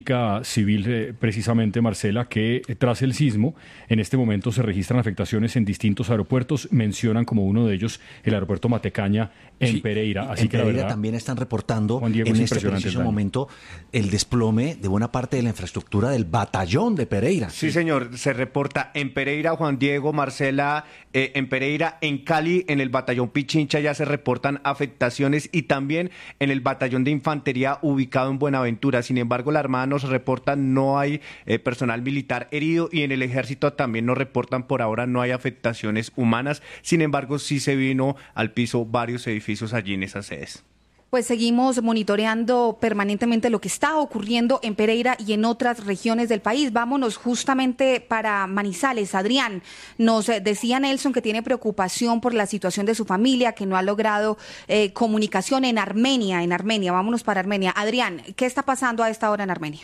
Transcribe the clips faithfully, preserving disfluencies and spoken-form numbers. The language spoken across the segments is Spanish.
Civil, eh, precisamente, Marcela, que eh, tras el sismo, en este momento se registran afectaciones en distintos aeropuertos. Mencionan como uno de ellos el aeropuerto Matecaña en Sí, Pereira. Así en que Pereira la verdad, también están reportando Juan Diego, en es este impresionante el preciso daño. momento el desplome de buena parte de la infraestructura del batallón de Pereira. Sí, señor, se reporta en Pereira, Juan Diego, Marcela, eh, en Pereira, en Cali, en el batallón Pichincha ya se reportan afectaciones y también en el batallón de infantería ubicado en Buenaventura. Sin embargo, la Armada nos reporta no hay eh, personal militar herido y en el Ejército también nos reportan por ahora no hay afectaciones humanas. Sin embargo, sí se vino al piso varios edificios allí en esas sedes. Pues seguimos monitoreando permanentemente lo que está ocurriendo en Pereira y en otras regiones del país. Vámonos justamente para Manizales. Adrián, nos decía Nelson que tiene preocupación por la situación de su familia, que no ha logrado eh, comunicación en Armenia, en Armenia. Vámonos para Armenia. Adrián, ¿qué está pasando a esta hora en Armenia?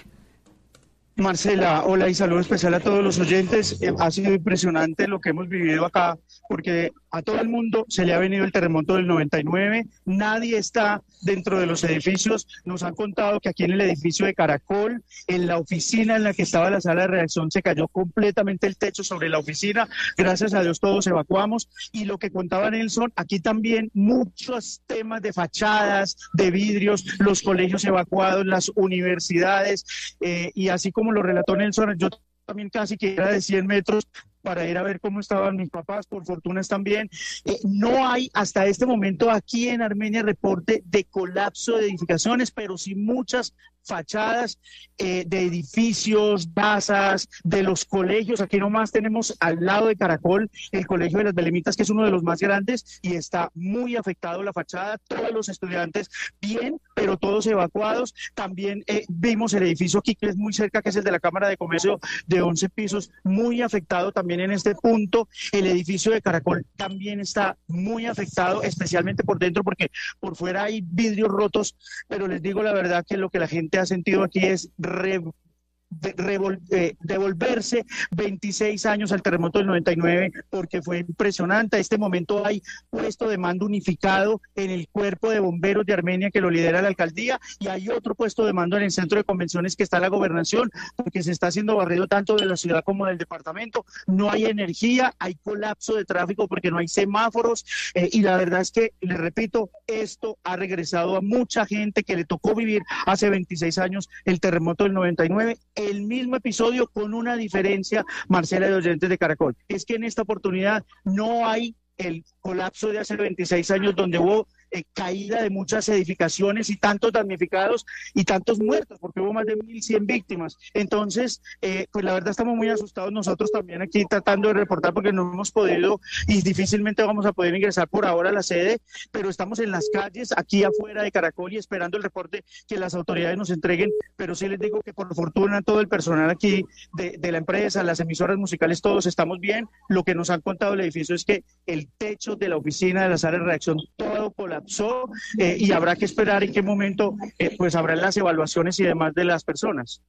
Marcela, hola y saludo especial a todos los oyentes. Eh, ha sido impresionante lo que hemos vivido acá, porque a todo el mundo se le ha venido el terremoto del noventa y nueve, nadie está dentro de los edificios. Nos han contado que aquí en el edificio de Caracol, en la oficina en la que estaba la sala de redacción, se cayó completamente el techo sobre la oficina. Gracias a Dios todos evacuamos. Y lo que contaba Nelson, aquí también muchos temas de fachadas, de vidrios, los colegios evacuados, las universidades, eh, y así como lo relató Nelson, yo también casi que era de cien metros para ir a ver cómo estaban mis papás, por fortuna están bien. Eh, no hay hasta este momento aquí en Armenia reporte de colapso de edificaciones, pero sí muchas fachadas eh, de edificios, casas, de los colegios. Aquí nomás tenemos al lado de Caracol el Colegio de las Belemitas, que es uno de los más grandes y está muy afectado la fachada. Todos los estudiantes bien, pero todos evacuados. También eh, vimos el edificio aquí que es muy cerca, que es el de la Cámara de Comercio de once pisos, muy afectado también en este punto. El edificio de Caracol también está muy afectado, especialmente por dentro, porque por fuera hay vidrios rotos, pero les digo la verdad que lo que la gente ha sentido aquí es re, de, revol, eh, devolverse veintiséis años al terremoto del noventa y nueve, porque fue impresionante. A este momento hay puesto de mando unificado en el cuerpo de bomberos de Armenia, que lo lidera la alcaldía, y hay otro puesto de mando en el centro de convenciones que está en la gobernación, porque se está haciendo barrido tanto de la ciudad como del departamento. No hay energía, hay colapso de tráfico porque no hay semáforos, eh, y la verdad es que, les repito, esto ha regresado a mucha gente que le tocó vivir hace veintiséis años el terremoto del noventa y nueve. El mismo episodio con una diferencia, Marcela, de oyentes de Caracol, es que en esta oportunidad no hay el colapso de hace veintiséis años donde hubo eh, caída de muchas edificaciones y tantos damnificados y tantos muertos, porque hubo más de mil cien víctimas. Entonces, eh, pues la verdad estamos muy asustados nosotros también aquí tratando de reportar, porque no hemos podido y difícilmente vamos a poder ingresar por ahora a la sede, pero estamos en las calles aquí afuera de Caracol y esperando el reporte que las autoridades nos entreguen. Pero sí les digo que por fortuna todo el personal aquí de, de la empresa, las emisoras musicales, todos estamos bien. Lo que nos han contado el edificio es que el techo de la oficina de la sala de redacción todo colapsó, eh, y habrá que esperar en qué momento eh, pues habrán las evaluaciones y demás de las personas.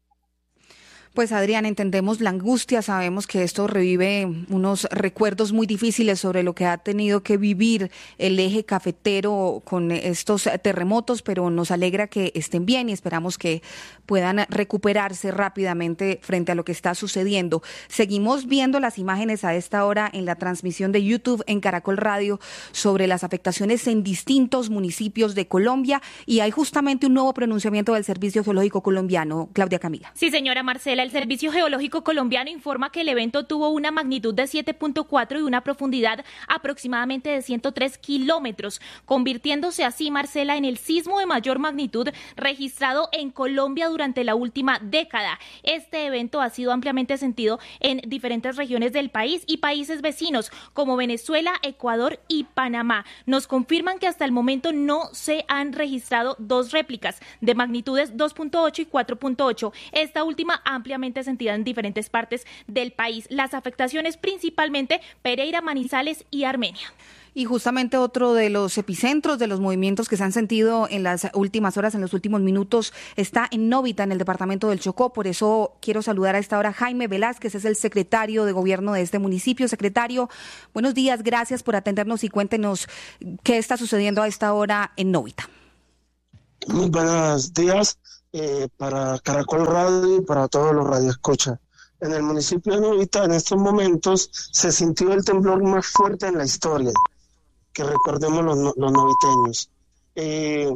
Pues Adrián, entendemos la angustia, sabemos que esto revive unos recuerdos muy difíciles sobre lo que ha tenido que vivir el eje cafetero con estos terremotos, pero nos alegra que estén bien y esperamos que puedan recuperarse rápidamente frente a lo que está sucediendo. Seguimos viendo las imágenes a esta hora en la transmisión de YouTube en Caracol Radio sobre las afectaciones en distintos municipios de Colombia, y hay justamente un nuevo pronunciamiento del Servicio Geológico Colombiano. Claudia Camila. Sí, señora Marcela. El Servicio Geológico Colombiano informa que el evento tuvo una magnitud de siete punto cuatro y una profundidad aproximadamente de ciento tres kilómetros, convirtiéndose así, Marcela, en el sismo de mayor magnitud registrado en Colombia durante la última década. Este evento ha sido ampliamente sentido en diferentes regiones del país y países vecinos como Venezuela, Ecuador y Panamá. Nos confirman que hasta el momento no se han registrado dos réplicas de magnitudes dos punto ocho y cuatro punto ocho. Esta última ampliamente sentida en diferentes partes del país. Las afectaciones principalmente Pereira, Manizales y Armenia. Y justamente otro de los epicentros de los movimientos que se han sentido en las últimas horas, en los últimos minutos, está en Novita, en el departamento del Chocó. Por eso quiero saludar a esta hora a Jaime Velázquez, es el secretario de gobierno de este municipio. Secretario, buenos días, gracias por atendernos y cuéntenos qué está sucediendo a esta hora en Novita. Muy buenos días. eh, para Caracol Radio y para todos los radioescuchas. En el municipio de Novita, en estos momentos, se sintió el temblor más fuerte en la historia, que recordemos los, los noviteños. Eh,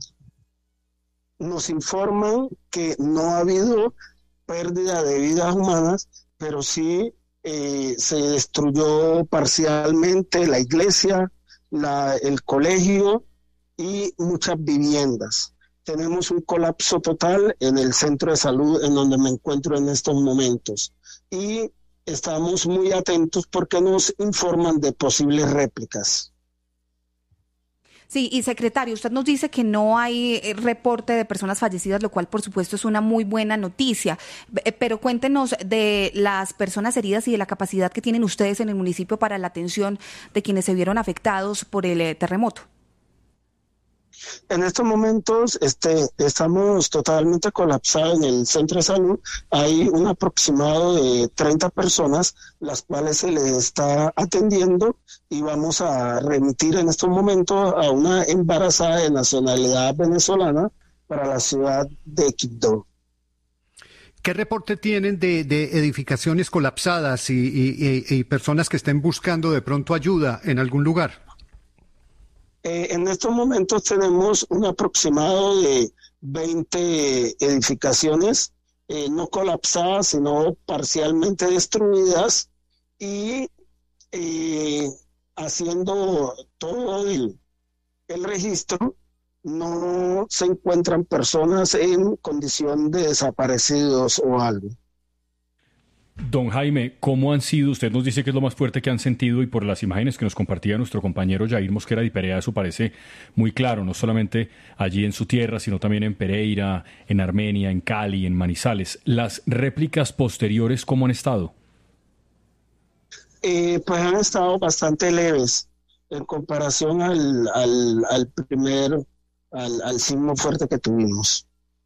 nos informan que no ha habido pérdida de vidas humanas, pero sí eh, se destruyó parcialmente la iglesia, la, el colegio y muchas viviendas. Tenemos un colapso total en el centro de salud en donde me encuentro en estos momentos y estamos muy atentos porque nos informan de posibles réplicas. Sí, y secretario, usted nos dice que no hay reporte de personas fallecidas, lo cual por supuesto es una muy buena noticia, pero cuéntenos de las personas heridas y de la capacidad que tienen ustedes en el municipio para la atención de quienes se vieron afectados por el terremoto. En estos momentos este, estamos totalmente colapsados en el centro de salud. Hay un aproximado de treinta personas, las cuales se les está atendiendo y vamos a remitir en estos momentos a una embarazada de nacionalidad venezolana para la ciudad de Quibdó. ¿Qué reporte tienen de, de edificaciones colapsadas y, y, y, y personas que estén buscando de pronto ayuda en algún lugar? Eh, en estos momentos tenemos un aproximado de veinte edificaciones, eh, no colapsadas, sino parcialmente destruidas, y eh, haciendo todo el, el registro, no se encuentran personas en condición de desaparecidos o algo. Don Jaime, ¿cómo han sido? Usted nos dice que es lo más fuerte que han sentido y por las imágenes que nos compartía nuestro compañero Jair Mosquera de Perea, eso parece muy claro, no solamente allí en su tierra, sino también en Pereira, en Armenia, en Cali, en Manizales. ¿Las réplicas posteriores cómo han estado? Eh, pues han estado bastante leves en comparación al, al, al primer, al, al sismo fuerte que tuvimos.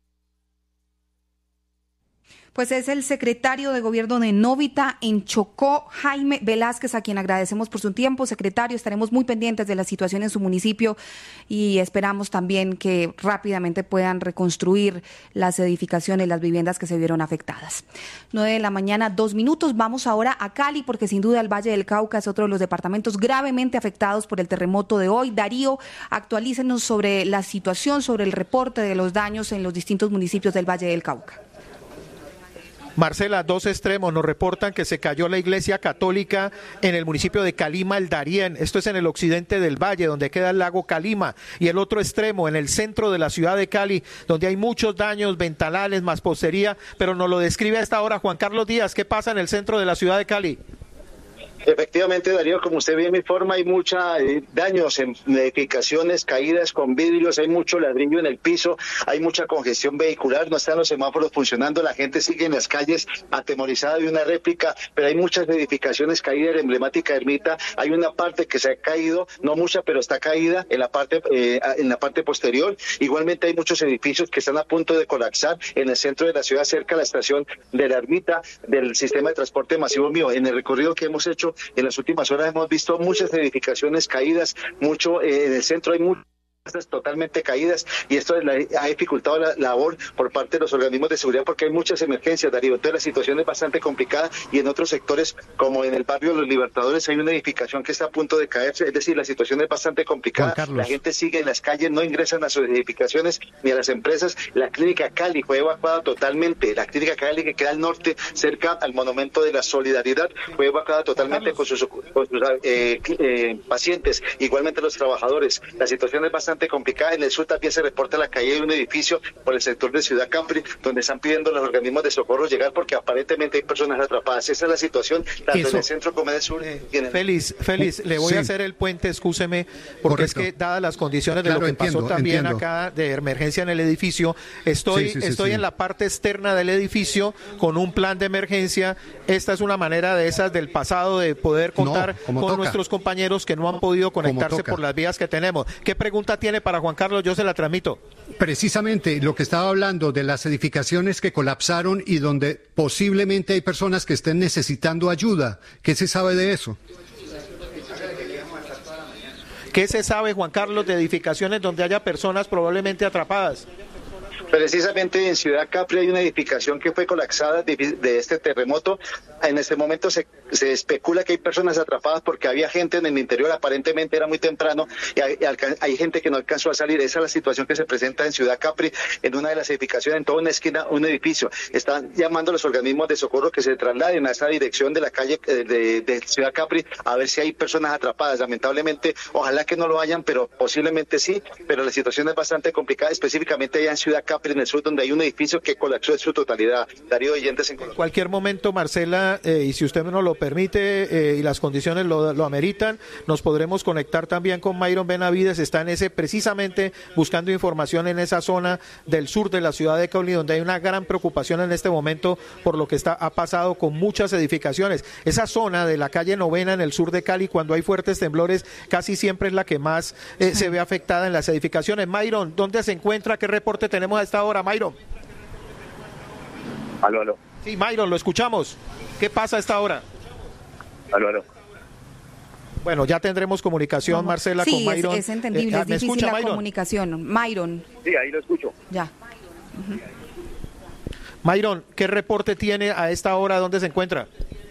Pues es el secretario de Gobierno de Novita en Chocó, Jaime Velázquez, a quien agradecemos por su tiempo. Secretario, estaremos muy pendientes de la situación en su municipio y esperamos también que rápidamente puedan reconstruir las edificaciones, las viviendas que se vieron afectadas. nueve de la mañana, dos minutos. Vamos ahora a Cali, porque sin duda el Valle del Cauca es otro de los departamentos gravemente afectados por el terremoto de hoy. Darío, actualícenos sobre la situación, sobre el reporte de los daños en los distintos municipios del Valle del Cauca. Marcela, dos extremos nos reportan que se cayó la iglesia católica en el municipio de Calima, el Darién. Esto es en el occidente del valle, donde queda el lago Calima. Y el otro extremo, en el centro de la ciudad de Cali, donde hay muchos daños, ventanales, mampostería, pero nos lo describe a esta hora Juan Carlos Díaz. ¿Qué pasa en el centro de la ciudad de Cali? Efectivamente, Darío, como usted bien me informa, hay muchos eh, daños en edificaciones, caídas con vidrios, hay mucho ladrillo en el piso, hay mucha congestión vehicular, no están los semáforos funcionando, la gente sigue en las calles atemorizada de una réplica, pero hay muchas edificaciones caídas, la emblemática ermita, hay una parte que se ha caído, no mucha, pero está caída en la parte eh, en la parte posterior. Igualmente hay muchos edificios que están a punto de colapsar en el centro de la ciudad, cerca de la estación de la ermita del sistema de transporte masivo mío. En el recorrido que hemos hecho en las últimas horas hemos visto muchas edificaciones caídas, mucho eh, en el centro hay muchas totalmente caídas, y esto ha dificultado la labor por parte de los organismos de seguridad porque hay muchas emergencias, Darío. Entonces la situación es bastante complicada, y en otros sectores, como en el barrio de Los Libertadores, hay una edificación que está a punto de caerse, es decir, la situación es bastante complicada, la gente sigue en las calles, no ingresan a sus edificaciones ni a las empresas. La clínica Cali fue evacuada totalmente, la clínica Cali, que queda al norte, cerca al Monumento de la Solidaridad, fue evacuada totalmente con sus, con sus eh, eh, pacientes, igualmente los trabajadores. La situación es bastante complicada. En el sur también se reporta la caída de un edificio por el sector de Ciudad Campri, donde están pidiendo los organismos de socorro llegar porque aparentemente hay personas atrapadas. Esa es la situación tanto Eso. en el centro como en el sur. Eh, en el... Félix, Félix, le voy sí. a hacer el puente, escúcheme, porque Correcto. es que dadas las condiciones de claro, lo que entiendo, pasó también entiendo. acá de emergencia en el edificio, estoy, sí, sí, estoy sí, en sí. la parte externa del edificio con un plan de emergencia. Esta es una manera de esas del pasado de poder contar no, con toca. nuestros compañeros que no han podido conectarse por las vías que tenemos. ¿Qué pregunta tiene para Juan Carlos? Yo se la transmito. Precisamente lo que estaba hablando de las edificaciones que colapsaron y donde posiblemente hay personas que estén necesitando ayuda. ¿Qué se sabe de eso? ¿Qué se sabe, Juan Carlos, de edificaciones donde haya personas probablemente atrapadas? Precisamente en Ciudad Capri hay una edificación que fue colapsada de, de este terremoto. En este momento se, se especula que hay personas atrapadas porque había gente en el interior, aparentemente era muy temprano, y hay, hay gente que no alcanzó a salir. Esa es la situación que se presenta en Ciudad Capri, en una de las edificaciones, en toda una esquina, un edificio. Están llamando a los organismos de socorro que se trasladen a esa dirección de la calle de, de, de Ciudad Capri a ver si hay personas atrapadas. Lamentablemente, ojalá que no lo hayan, pero posiblemente sí, pero la situación es bastante complicada, específicamente allá en Ciudad Capri, en el sur, donde hay un edificio que colapsó en su totalidad. Darío Oyentes en Colombia. En cualquier momento, Marcela, eh, y si usted nos lo permite eh, y las condiciones lo, lo ameritan, nos podremos conectar también con Myron Benavides. Está en ese, precisamente buscando información en esa zona del sur de la ciudad de Cali, donde hay una gran preocupación en este momento por lo que está ha pasado con muchas edificaciones. Esa zona de la calle Novena en el sur de Cali, cuando hay fuertes temblores, casi siempre es la que más eh, se ve afectada en las edificaciones. Myron, ¿dónde se encuentra? ¿Qué reporte tenemos a esta hora, Myron? Aló, aló. Sí, Myron, lo escuchamos. ¿Qué pasa a esta hora? Aló, aló. Bueno, ya tendremos comunicación, no, Marcela, sí, con Myron. Sí, es, es entendible, eh, es difícil escucha, la Myron? comunicación. Myron. Sí, ahí lo escucho. Ya. Uh-huh. Myron, ¿qué reporte tiene a esta hora? ¿Dónde se encuentra?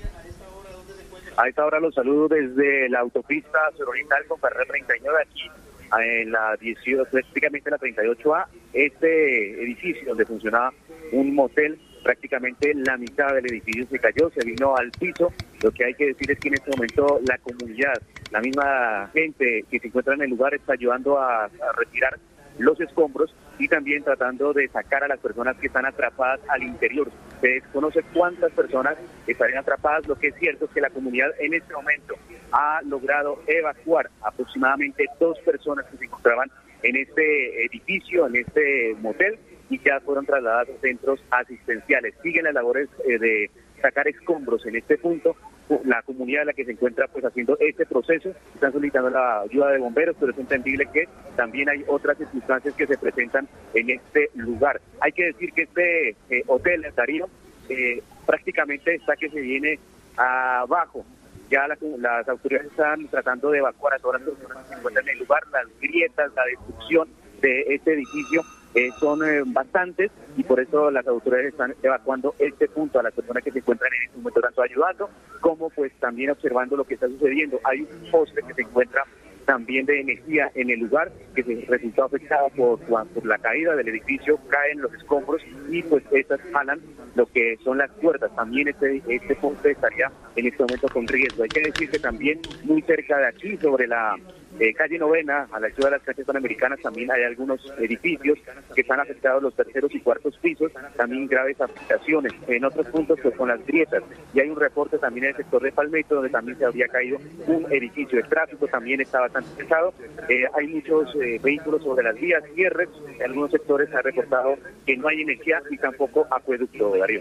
A esta hora los saludo desde la autopista suroriental con carrera treinta y nueve aquí en la dieciocho, prácticamente la treinta y ocho A, este edificio donde funcionaba un motel, prácticamente la mitad del edificio se cayó, se vino al piso. Lo que hay que decir es que en este momento la comunidad, la misma gente que se encuentra en el lugar está ayudando a, a retirar los escombros y también tratando de sacar a las personas que están atrapadas al interior. Se desconoce cuántas personas estarían atrapadas. Lo que es cierto es que la comunidad en este momento ha logrado evacuar aproximadamente dos personas que se encontraban en este edificio, en este motel, y ya fueron trasladadas a centros asistenciales. Siguen las labores eh, de sacar escombros en este punto. La comunidad en la que se encuentra pues haciendo este proceso, están solicitando la ayuda de bomberos, pero es entendible que también hay otras circunstancias que se presentan en este lugar. Hay que decir que este eh, hotel, Darío, eh, prácticamente está que se viene abajo. Ya la, las autoridades están tratando de evacuar a todas las personas que se encuentran en el lugar. Las grietas, la destrucción de este edificio Eh, son eh, bastantes, y por eso las autoridades están evacuando este punto a las personas que se encuentran en este momento, tanto ayudando como pues también observando lo que está sucediendo. Hay un poste que se encuentra también de energía en el lugar que se resultó afectado por, por la caída del edificio, caen los escombros y pues estas jalan lo que son las cuerdas. También este, este poste estaría en este momento con riesgo. Hay que decir que también muy cerca de aquí, sobre la Eh, calle Novena, a la altura de las calles panamericanas, también hay algunos edificios que están afectados, los terceros y cuartos pisos, también graves afectaciones. En otros puntos, pues con las grietas. Y hay un reporte también en el sector de Palmetto, donde también se habría caído un edificio. El tráfico también está bastante pesado. Eh, hay muchos eh, vehículos sobre las vías, cierres. En algunos sectores se ha reportado que no hay energía y tampoco acueducto, Darío.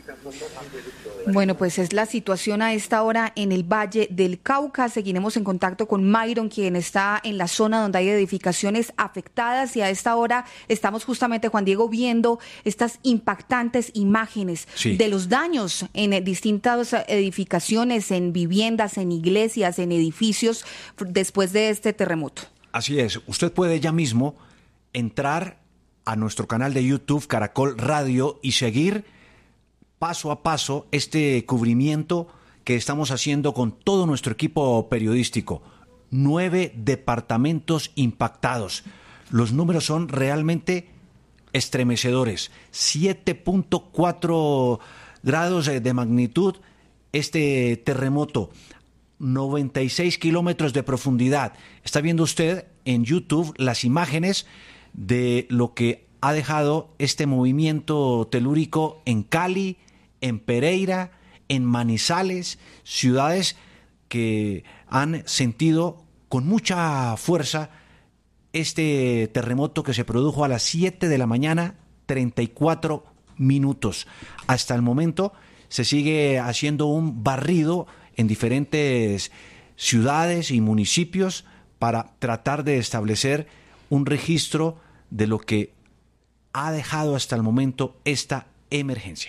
Bueno, pues es la situación a esta hora en el Valle del Cauca. Seguiremos en contacto con Myron, quien está en la zona donde hay edificaciones afectadas, y a esta hora estamos justamente, Juan Diego, viendo estas impactantes imágenes sí. de los daños en distintas edificaciones, en viviendas, en iglesias, en edificios después de este terremoto. Así es, usted puede ya mismo entrar a nuestro canal de YouTube Caracol Radio y seguir paso a paso este cubrimiento que estamos haciendo con todo nuestro equipo periodístico. Nueve departamentos impactados. Los números son realmente estremecedores. siete punto cuatro grados de magnitud este terremoto. noventa y seis kilómetros de profundidad. Está viendo usted en YouTube las imágenes de lo que ha dejado este movimiento telúrico en Cali, en Pereira, en Manizales, ciudades que han sentido con mucha fuerza este terremoto que se produjo a las siete de la mañana, treinta y cuatro minutos. Hasta el momento se sigue haciendo un barrido en diferentes ciudades y municipios para tratar de establecer un registro de lo que ha dejado hasta el momento esta emergencia.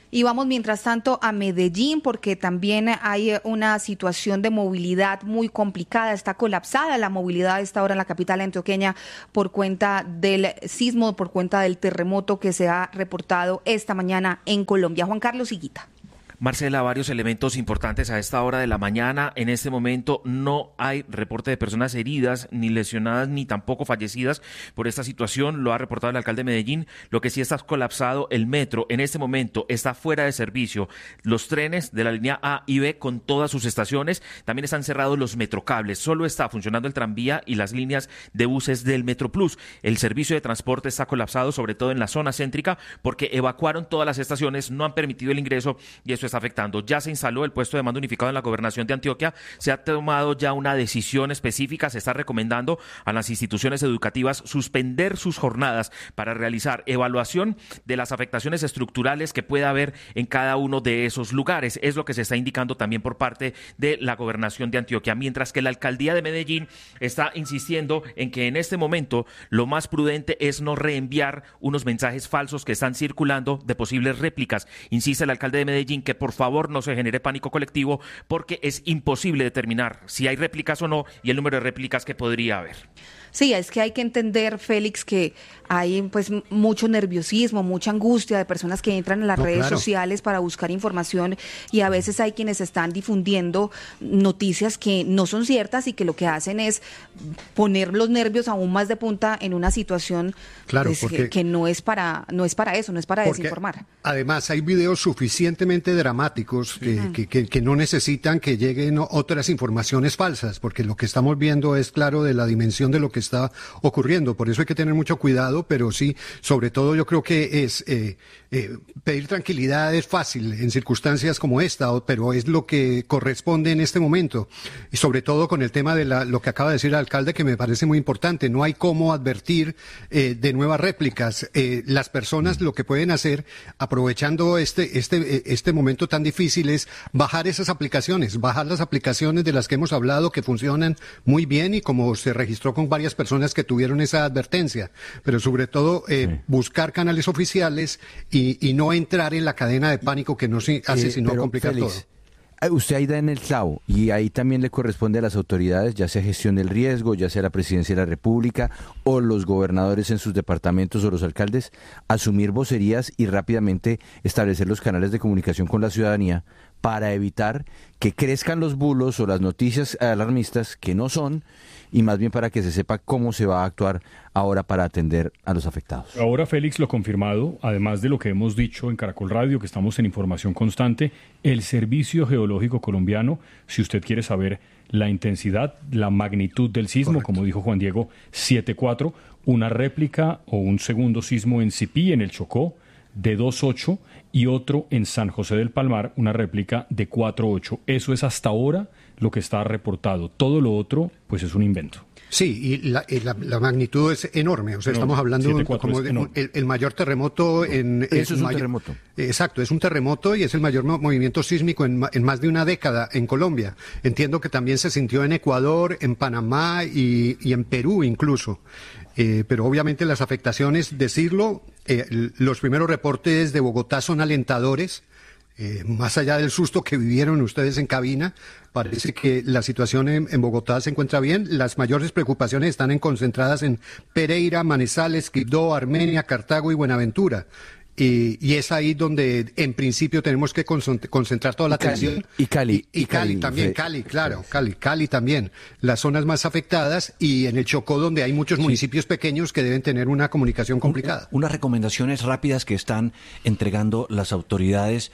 Y vamos mientras tanto a Medellín, porque también hay una situación de movilidad muy complicada, está colapsada la movilidad a esta hora en la capital antioqueña por cuenta del sismo, por cuenta del terremoto que se ha reportado esta mañana en Colombia. Juan Carlos Higuita. Marcela, varios elementos importantes a esta hora de la mañana. En este momento no hay reporte de personas heridas, ni lesionadas, ni tampoco fallecidas por esta situación. Lo ha reportado el alcalde de Medellín. Lo que sí está colapsado, el metro en este momento está fuera de servicio. Los trenes de la línea A y B con todas sus estaciones. También están cerrados los metrocables. Solo está funcionando el tranvía y las líneas de buses del Metroplus. El servicio de transporte está colapsado, sobre todo en la zona céntrica, porque evacuaron todas las estaciones, no han permitido el ingreso y eso está afectando. Ya se instaló el puesto de mando unificado en la gobernación de Antioquia, se ha tomado ya una decisión específica, se está recomendando a las instituciones educativas suspender sus jornadas para realizar evaluación de las afectaciones estructurales que pueda haber en cada uno de esos lugares. Es lo que se está indicando también por parte de la gobernación de Antioquia, mientras que la alcaldía de Medellín está insistiendo en que en este momento lo más prudente es no reenviar unos mensajes falsos que están circulando de posibles réplicas. Insiste el alcalde de Medellín que por favor no se genere pánico colectivo porque es imposible determinar si hay réplicas o no y el número de réplicas que podría haber. Sí, es que hay que entender, Félix, que hay pues mucho nerviosismo, mucha angustia de personas que entran en las no, redes claro. sociales para buscar información y a veces hay quienes están difundiendo noticias que no son ciertas y que lo que hacen es poner los nervios aún más de punta en una situación claro, pues, que, que no es para no es para eso, no es para desinformar. Además, hay videos suficientemente dramáticos que, uh-huh. que, que, que no necesitan que lleguen otras informaciones falsas, porque lo que estamos viendo es claro de la dimensión de lo que está ocurriendo. Por eso hay que tener mucho cuidado, pero sí, sobre todo yo creo que es eh, eh, pedir tranquilidad es fácil en circunstancias como esta, pero es lo que corresponde en este momento. Y sobre todo con el tema de la, lo que acaba de decir el alcalde, que me parece muy importante. No hay cómo advertir eh, de nuevas réplicas. Eh, las personas lo que pueden hacer, aprovechando este, este, este momento tan difícil, es bajar esas aplicaciones, bajar las aplicaciones de las que hemos hablado que funcionan muy bien y como se registró con varias personas que tuvieron esa advertencia, pero sobre todo eh, sí. buscar canales oficiales y, y no entrar en la cadena de pánico que no se hace eh, sino complicar Félix, todo. Usted ahí da en el clavo y ahí también le corresponde a las autoridades, ya sea gestión del riesgo, ya sea la presidencia de la República o los gobernadores en sus departamentos o los alcaldes, asumir vocerías y rápidamente establecer los canales de comunicación con la ciudadanía para evitar que crezcan los bulos o las noticias alarmistas que no son, y más bien para que se sepa cómo se va a actuar ahora para atender a los afectados. Ahora, Félix, lo confirmado, además de lo que hemos dicho en Caracol Radio, que estamos en información constante, el Servicio Geológico Colombiano, si usted quiere saber la intensidad, la magnitud del sismo, correcto. Como dijo Juan Diego, siete punto cuatro, una réplica o un segundo sismo en Sipí, en el Chocó, de dos punto ocho, y otro en San José del Palmar, una réplica de cuatro punto ocho. Eso es hasta ahora lo que está reportado. Todo lo otro, pues es un invento. Sí, y la, la, la magnitud es enorme. O sea, no, estamos hablando de como de, el, el mayor terremoto en... Eso es un mayor, terremoto. Exacto, es un terremoto y es el mayor movimiento sísmico en, en más de una década en Colombia. Entiendo que también se sintió en Ecuador, en Panamá y, y en Perú incluso. Eh, pero obviamente las afectaciones, decirlo, eh, los primeros reportes de Bogotá son alentadores. Eh, más allá del susto que vivieron ustedes en cabina, parece que la situación en, en Bogotá se encuentra bien. Las mayores preocupaciones están en, concentradas en Pereira, Manizales, Quibdó, Armenia, Cartago y Buenaventura. Y, y es ahí donde en principio tenemos que concentrar toda la atención. Y Cali. Y, y Cali, Cali también, Cali, claro, Cali, Cali también. Las zonas más afectadas y en el Chocó donde hay muchos municipios sí. pequeños que deben tener una comunicación complicada. Unas recomendaciones rápidas que están entregando las autoridades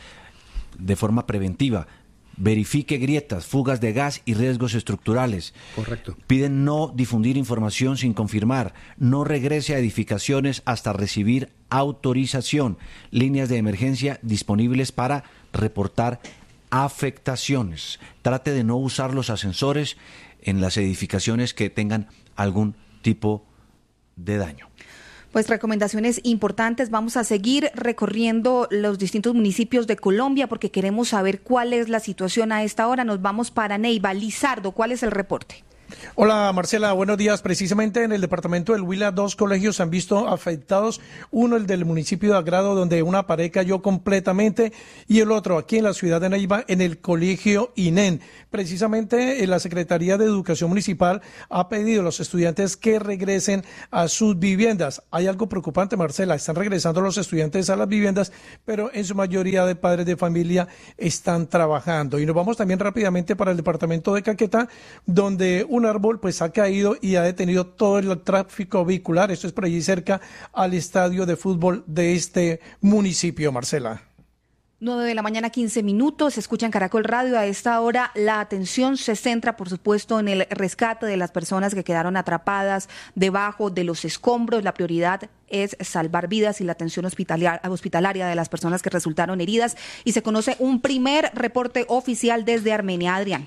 de forma preventiva. Verifique grietas, fugas de gas y riesgos estructurales. Correcto. Piden no difundir información sin confirmar. No regrese a edificaciones hasta recibir autorización. Líneas de emergencia disponibles para reportar afectaciones. Trate de no usar los ascensores en las edificaciones que tengan algún tipo de daño. Pues recomendaciones importantes. Vamos a seguir recorriendo los distintos municipios de Colombia porque queremos saber cuál es la situación a esta hora. Nos vamos para Neiva. Lizardo, ¿cuál es el reporte? Hola Marcela, buenos días. Precisamente en el departamento del Huila, dos colegios se han visto afectados. Uno, el del municipio de Agrado, donde una pared cayó completamente, y el otro aquí en la ciudad de Neiva, en el colegio INEN. Precisamente la Secretaría de Educación Municipal ha pedido a los estudiantes que regresen a sus viviendas. Hay algo preocupante, Marcela, están regresando los estudiantes a las viviendas, pero en su mayoría de padres de familia están trabajando. Y nos vamos también rápidamente para el departamento de Caquetá, donde un árbol pues ha caído y ha detenido todo el tráfico vehicular. Esto es por allí cerca al estadio de fútbol de este municipio, Marcela. nueve de la mañana, quince minutos, escuchan Caracol Radio. A esta hora la atención se centra, por supuesto, en el rescate de las personas que quedaron atrapadas debajo de los escombros. La prioridad es salvar vidas y la atención hospitalaria, hospitalaria de las personas que resultaron heridas. Y se conoce un primer reporte oficial desde Armenia. Adrián.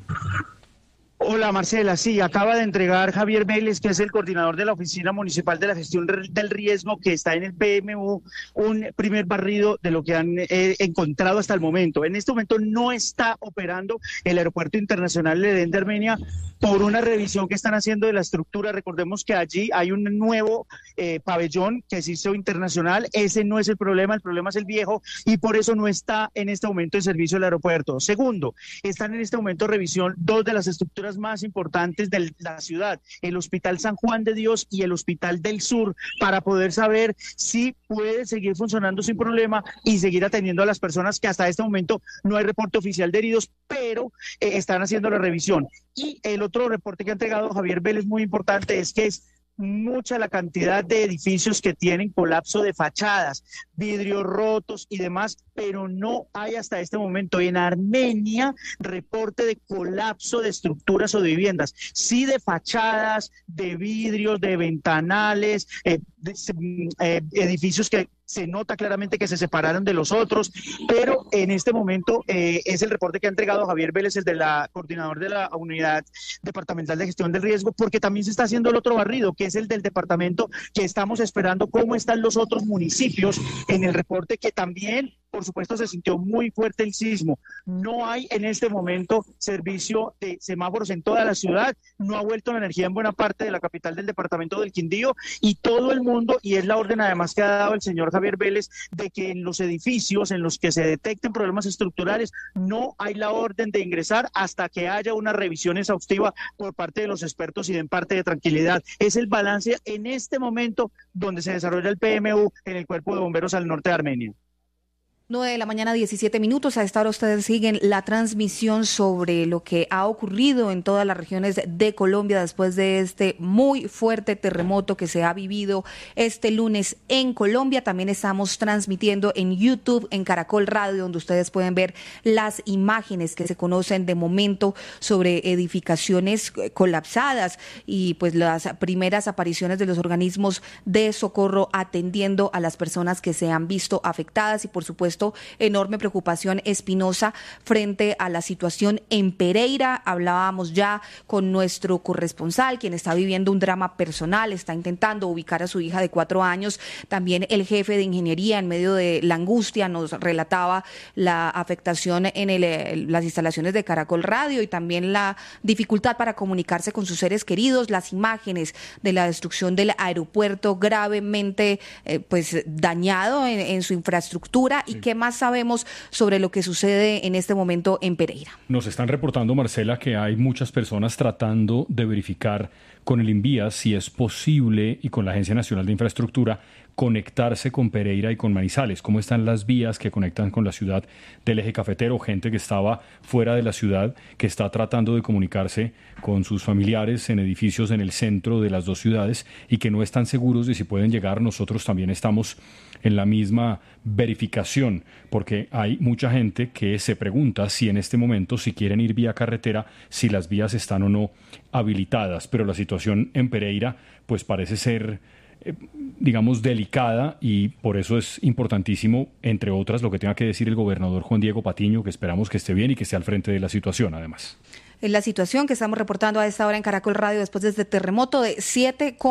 Hola Marcela, sí, acaba de entregar Javier Vélez, que es el coordinador de la Oficina Municipal de la Gestión del Riesgo, que está en el P M U, un primer barrido de lo que han eh, encontrado hasta el momento. En este momento no está operando el Aeropuerto Internacional de Edén de Armenia por una revisión que están haciendo de la estructura. Recordemos que allí hay un nuevo eh, pabellón que se hizo internacional. Ese no es el problema, el problema es el viejo, y por eso no está en este momento en servicio el aeropuerto. Segundo, están en este momento en revisión dos de las estructuras más importantes de la ciudad, el Hospital San Juan de Dios y el Hospital del Sur, para poder saber si puede seguir funcionando sin problema y seguir atendiendo a las personas, que hasta este momento no hay reporte oficial de heridos, pero eh, están haciendo la revisión. Y el otro reporte que ha entregado Javier Vélez, muy importante, es que es mucha la cantidad de edificios que tienen colapso de fachadas, vidrios rotos y demás, pero no hay hasta este momento en Armenia reporte de colapso de estructuras o de viviendas, sí de fachadas, de vidrios, de ventanales, eh, de, eh, edificios que se nota claramente que se separaron de los otros, pero en este momento eh, es el reporte que ha entregado Javier Vélez, el de la coordinador de la Unidad Departamental de Gestión del Riesgo, porque también se está haciendo el otro barrido, que es el del departamento, que estamos esperando cómo están los otros municipios en el reporte, que también, por supuesto, se sintió muy fuerte el sismo. No hay en este momento servicio de semáforos en toda la ciudad, no ha vuelto la energía en buena parte de la capital del departamento del Quindío, y todo el mundo, y es la orden además que ha dado el señor Javier Vélez, de que en los edificios en los que se detecten problemas estructurales no hay la orden de ingresar hasta que haya una revisión exhaustiva por parte de los expertos y den parte de tranquilidad. Es el balance en este momento donde se desarrolla el P M U en el Cuerpo de Bomberos al norte de Armenia. nueve de la mañana, diecisiete minutos. A esta hora ustedes siguen la transmisión sobre lo que ha ocurrido en todas las regiones de Colombia después de este muy fuerte terremoto que se ha vivido este lunes en Colombia. También estamos transmitiendo en YouTube, en Caracol Radio, donde ustedes pueden ver las imágenes que se conocen de momento sobre edificaciones colapsadas y pues las primeras apariciones de los organismos de socorro atendiendo a las personas que se han visto afectadas, y por supuesto enorme preocupación, Espinosa, frente a la situación en Pereira. Hablábamos ya con nuestro corresponsal, quien está viviendo un drama personal, está intentando ubicar a su hija de cuatro años. También el jefe de ingeniería, en medio de la angustia, nos relataba la afectación en el, las instalaciones de Caracol Radio y también la dificultad para comunicarse con sus seres queridos. Las imágenes de la destrucción del aeropuerto gravemente eh, pues dañado en, en su infraestructura. Y que ¿qué más sabemos sobre lo que sucede en este momento en Pereira? Nos están reportando, Marcela, que hay muchas personas tratando de verificar con el INVIAS si es posible, y con la Agencia Nacional de Infraestructura, conectarse con Pereira y con Manizales. ¿Cómo están las vías que conectan con la ciudad del eje cafetero? Gente que estaba fuera de la ciudad, que está tratando de comunicarse con sus familiares en edificios en el centro de las dos ciudades y que no están seguros de si pueden llegar. Nosotros también estamos en la misma verificación, porque hay mucha gente que se pregunta si en este momento, si quieren ir vía carretera, si las vías están o no habilitadas. Pero la situación en Pereira pues parece ser Eh, digamos, delicada, y por eso es importantísimo, entre otras, lo que tenga que decir el gobernador Juan Diego Patiño, que esperamos que esté bien y que esté al frente de la situación, además. En la situación que estamos reportando a esta hora en Caracol Radio después de este terremoto de siete coma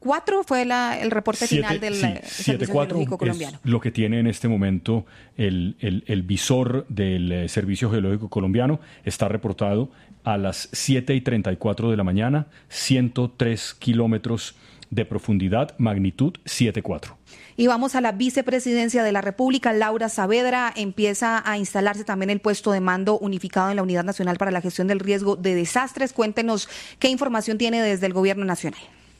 cuatro fue la, el reporte siete, final del sí, Servicio Geológico Colombiano. Es lo que tiene en este momento el, el, el visor del eh, Servicio Geológico Colombiano. Está reportado a las siete y treinta y cuatro de la mañana, ciento tres kilómetros de profundidad, magnitud siete punto cuatro. Y vamos a la vicepresidencia de la República. Laura Saavedra, empieza a instalarse también el puesto de mando unificado en la Unidad Nacional para la Gestión del Riesgo de Desastres. Cuéntenos qué información tiene desde el Gobierno Nacional.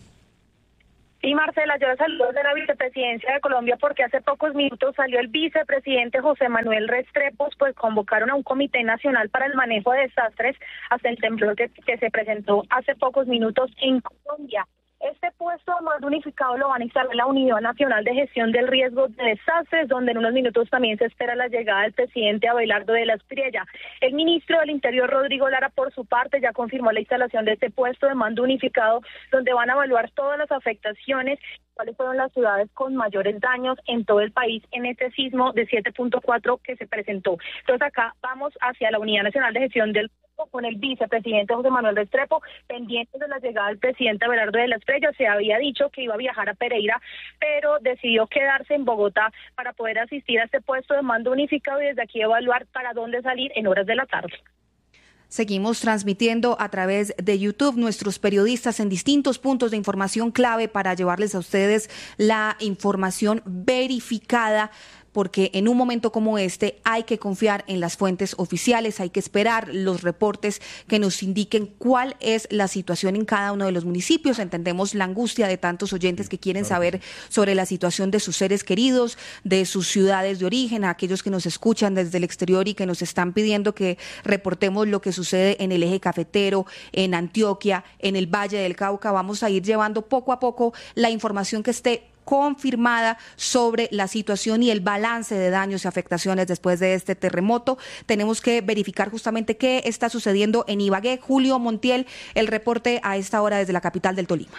Sí, Marcela, yo saludo de la vicepresidencia de Colombia porque hace pocos minutos salió el vicepresidente José Manuel Restrepo, pues convocaron a un comité nacional para el manejo de desastres hasta el temblor que, que se presentó hace pocos minutos en Colombia. Este puesto de mando unificado lo van a instalar la Unidad Nacional de Gestión del Riesgo de Desastres, donde en unos minutos también se espera la llegada del presidente Abelardo de la Espriella. El ministro del Interior, Rodrigo Lara, por su parte, ya confirmó la instalación de este puesto de mando unificado, donde van a evaluar todas las afectaciones, cuáles fueron las ciudades con mayores daños en todo el país en este sismo de siete punto cuatro que se presentó. Entonces acá vamos hacia la Unidad Nacional de Gestión del Riesgo con el vicepresidente José Manuel Restrepo, pendientes de la llegada del presidente Abelardo de la Espriella. Se había dicho que iba a viajar a Pereira, pero decidió quedarse en Bogotá para poder asistir a este puesto de mando unificado y desde aquí evaluar para dónde salir en horas de la tarde. Seguimos transmitiendo a través de YouTube, nuestros periodistas en distintos puntos de información clave para llevarles a ustedes la información verificada, porque en un momento como este hay que confiar en las fuentes oficiales, hay que esperar los reportes que nos indiquen cuál es la situación en cada uno de los municipios. Entendemos la angustia de tantos oyentes que quieren saber sobre la situación de sus seres queridos, de sus ciudades de origen, a aquellos que nos escuchan desde el exterior y que nos están pidiendo que reportemos lo que sucede en el eje cafetero, en Antioquia, en el Valle del Cauca. Vamos a ir llevando poco a poco la información que esté confirmada sobre la situación y el balance de daños y afectaciones después de este terremoto. Tenemos que verificar justamente qué está sucediendo en Ibagué. Julio Montiel, el reporte a esta hora desde la capital del Tolima.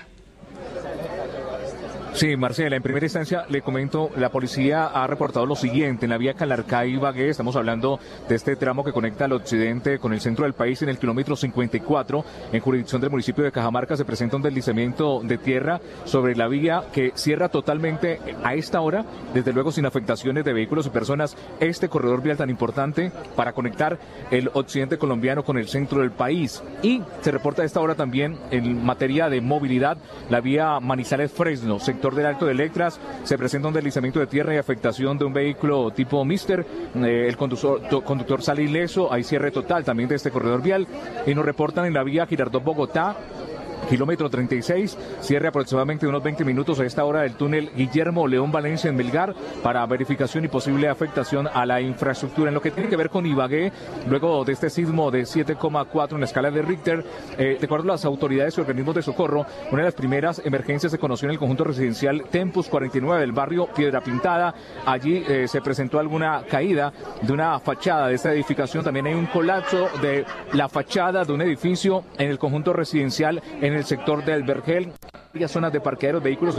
Sí, Marcela, en primera instancia le comento, la policía ha reportado lo siguiente: en la vía Calarcá-Ibagué, estamos hablando de este tramo que conecta al occidente con el centro del país, en el kilómetro cincuenta y cuatro, en jurisdicción del municipio de Cajamarca, se presenta un deslizamiento de tierra sobre la vía que cierra totalmente a esta hora, desde luego sin afectaciones de vehículos y personas, este corredor vial tan importante para conectar el occidente colombiano con el centro del país. Y se reporta a esta hora también en materia de movilidad, la vía Manizales-Fresno, sector del Alto de Electras, se presenta un deslizamiento de tierra y afectación de un vehículo tipo Mister, eh, el conductor, conductor sale ileso, hay cierre total también de este corredor vial, y nos reportan en la vía Girardot-Bogotá, kilómetro treinta y seis, cierre aproximadamente unos veinte minutos a esta hora del túnel Guillermo León Valencia en Melgar para verificación y posible afectación a la infraestructura. En lo que tiene que ver con Ibagué, luego de este sismo de siete coma cuatro en la escala de Richter, eh, de acuerdo a las autoridades y organismos de socorro, una de las primeras emergencias se conoció en el conjunto residencial Tempus cuarenta y nueve del barrio Piedra Pintada. Allí eh, se presentó alguna caída de una fachada de esta edificación. También hay un colapso de la fachada de un edificio en el conjunto residencial en el sector del Vergel, varias zonas de parqueaderos, vehículos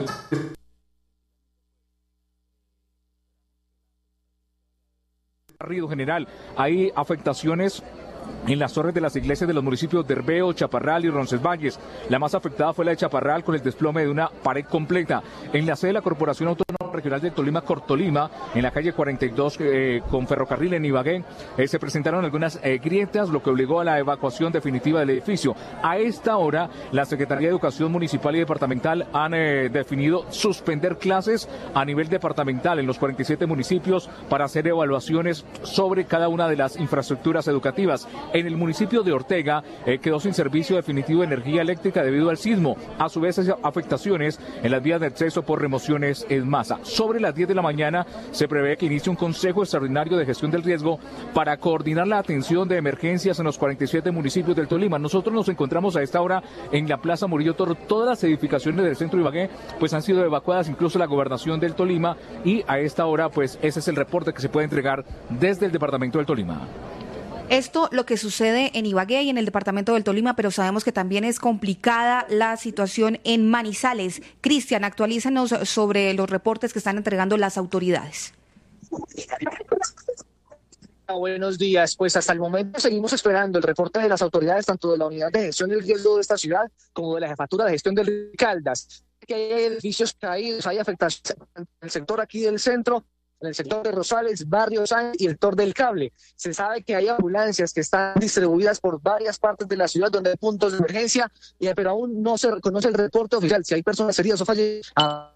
barrido general. Hay afectaciones en las torres de las iglesias de los municipios de Herbeo, Chaparral y Roncesvalles. La más afectada fue la de Chaparral, con el desplome de una pared completa. En la sede de la Corporación Autónoma Regional de Tolima, Cortolima, en la calle cuarenta y dos eh, con ferrocarril en Ibagué, eh, se presentaron algunas eh, grietas, lo que obligó a la evacuación definitiva del edificio. A esta hora, la Secretaría de Educación Municipal y Departamental han eh, definido suspender clases a nivel departamental en los cuarenta y siete municipios para hacer evaluaciones sobre cada una de las infraestructuras educativas. En el municipio de Ortega eh, quedó sin servicio definitivo de energía eléctrica debido al sismo. A su vez, afectaciones en las vías de acceso por remociones en masa. Sobre las diez de la mañana se prevé que inicie un Consejo Extraordinario de Gestión del Riesgo para coordinar la atención de emergencias en los cuarenta y siete municipios del Tolima. Nosotros nos encontramos a esta hora en la Plaza Murillo Toro. Todas las edificaciones del centro de Ibagué pues han sido evacuadas, incluso la gobernación del Tolima, y a esta hora pues ese es el reporte que se puede entregar desde el departamento del Tolima. Esto lo que sucede en Ibagué y en el departamento del Tolima, pero sabemos que también es complicada la situación en Manizales. Cristian, actualízanos sobre los reportes que están entregando las autoridades. Buenos días, pues hasta el momento seguimos esperando el reporte de las autoridades, tanto de la Unidad de Gestión del Riesgo de esta ciudad como de la Jefatura de Gestión del Río Caldas. que hay edificios caídos, hay afectaciones en el sector aquí del centro, en el sector de Rosales, Barrio Sáenz y el Tor del Cable. Se sabe que hay ambulancias que están distribuidas por varias partes de la ciudad donde hay puntos de emergencia, pero aún no se reconoce el reporte oficial si hay personas heridas o fallecidas.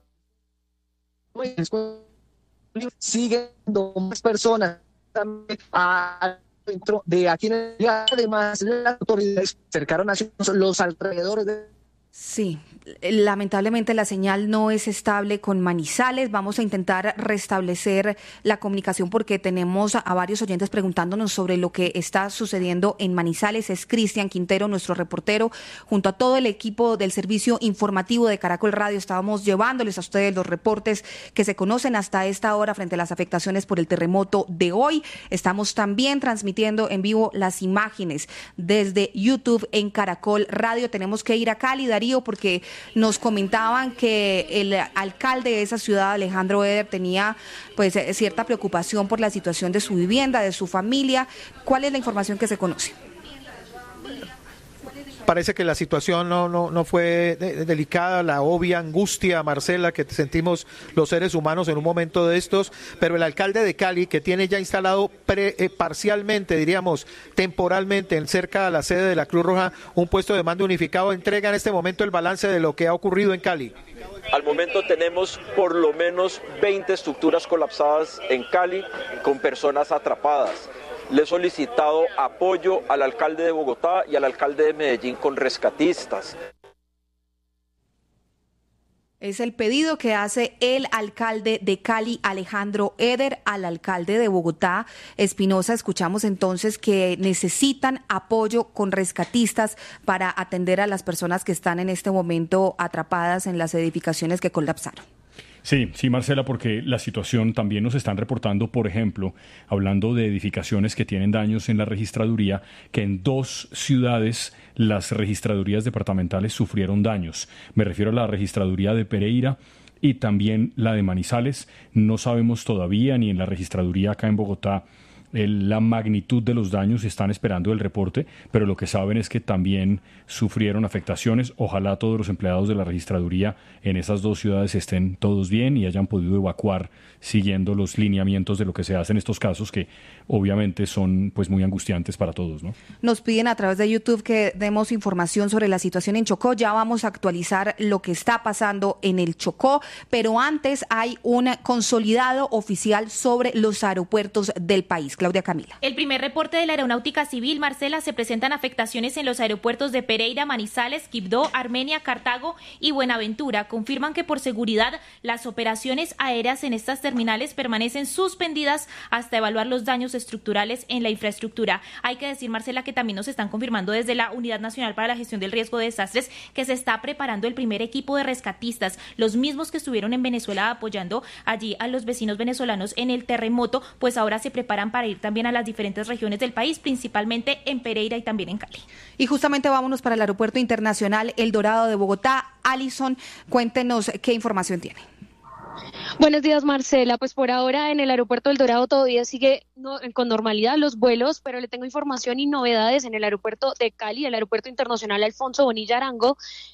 Siguen más personas también dentro de aquí en el, además las autoridades cercaron a los alrededores de... Sí, lamentablemente la señal no es estable con Manizales. Vamos a intentar restablecer la comunicación porque tenemos a varios oyentes preguntándonos sobre lo que está sucediendo en Manizales. Es Cristian Quintero, nuestro reportero, junto a todo el equipo del servicio informativo de Caracol Radio. Estábamos llevándoles a ustedes los reportes que se conocen hasta esta hora frente a las afectaciones por el terremoto de hoy. Estamos también transmitiendo en vivo las imágenes desde YouTube en Caracol Radio. Tenemos que ir a Cali, Darío, porque nos comentaban que el alcalde de esa ciudad, Alejandro Eder, tenía pues cierta preocupación por la situación de su vivienda, de su familia. ¿Cuál es la información que se conoce? Parece que la situación no, no, no fue de, delicada, la obvia angustia, Marcela, que sentimos los seres humanos en un momento de estos, pero el alcalde de Cali, que tiene ya instalado pre, eh, parcialmente, diríamos, temporalmente, en cerca de la sede de la Cruz Roja, un puesto de mando unificado, entrega en este momento el balance de lo que ha ocurrido en Cali. Al momento tenemos por lo menos veinte estructuras colapsadas en Cali con personas atrapadas. Le he solicitado apoyo al alcalde de Bogotá y al alcalde de Medellín con rescatistas. Es el pedido que hace el alcalde de Cali, Alejandro Eder, al alcalde de Bogotá, Espinosa. Escuchamos entonces que necesitan apoyo con rescatistas para atender a las personas que están en este momento atrapadas en las edificaciones que colapsaron. Sí, sí, Marcela, porque la situación también nos están reportando, por ejemplo, hablando de edificaciones que tienen daños en la registraduría, que en dos ciudades las registradurías departamentales sufrieron daños. Me refiero a la registraduría de Pereira y también la de Manizales. No sabemos todavía, ni en la registraduría acá en Bogotá, El, la magnitud de los daños. Están esperando el reporte, pero lo que saben es que también sufrieron afectaciones. Ojalá todos los empleados de la registraduría en esas dos ciudades estén todos bien y hayan podido evacuar siguiendo los lineamientos de lo que se hace en estos casos, que obviamente son pues muy angustiantes para todos, ¿no? Nos piden a través de YouTube que demos información sobre la situación en Chocó. Ya vamos a actualizar lo que está pasando en el Chocó, pero antes hay un consolidado oficial sobre los aeropuertos del país. Claudia Camila. El primer reporte de la Aeronáutica Civil, Marcela, se presentan afectaciones en los aeropuertos de Pereira, Manizales, Quibdó, Armenia, Cartago y Buenaventura. Confirman que por seguridad las operaciones aéreas en estas terminales permanecen suspendidas hasta evaluar los daños estructurales en la infraestructura. Hay que decir, Marcela, que también nos están confirmando desde la Unidad Nacional para la Gestión del Riesgo de Desastres que se está preparando el primer equipo de rescatistas, los mismos que estuvieron en Venezuela apoyando allí a los vecinos venezolanos en el terremoto, pues ahora se preparan para ir también a las diferentes regiones del país, principalmente en Pereira y también en Cali. Y justamente vámonos para el Aeropuerto Internacional El Dorado de Bogotá. Alison, cuéntenos qué información tiene. Buenos días, Marcela. Pues por ahora en el Aeropuerto El Dorado todavía sigue no, con normalidad los vuelos, pero le tengo información y novedades en el Aeropuerto de Cali, el Aeropuerto Internacional Alfonso Bonilla Arango,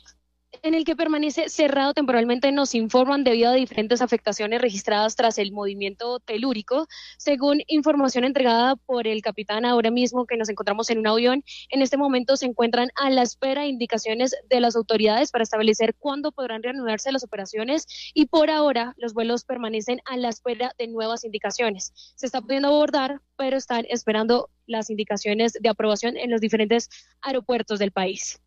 en el que permanece cerrado temporalmente, nos informan, debido a diferentes afectaciones registradas tras el movimiento telúrico. Según información entregada por el capitán ahora mismo, que nos encontramos en un avión, en este momento se encuentran a la espera de indicaciones de las autoridades para establecer cuándo podrán reanudarse las operaciones, y por ahora los vuelos permanecen a la espera de nuevas indicaciones. Se está pudiendo abordar, pero están esperando las indicaciones de aprobación en los diferentes aeropuertos del país.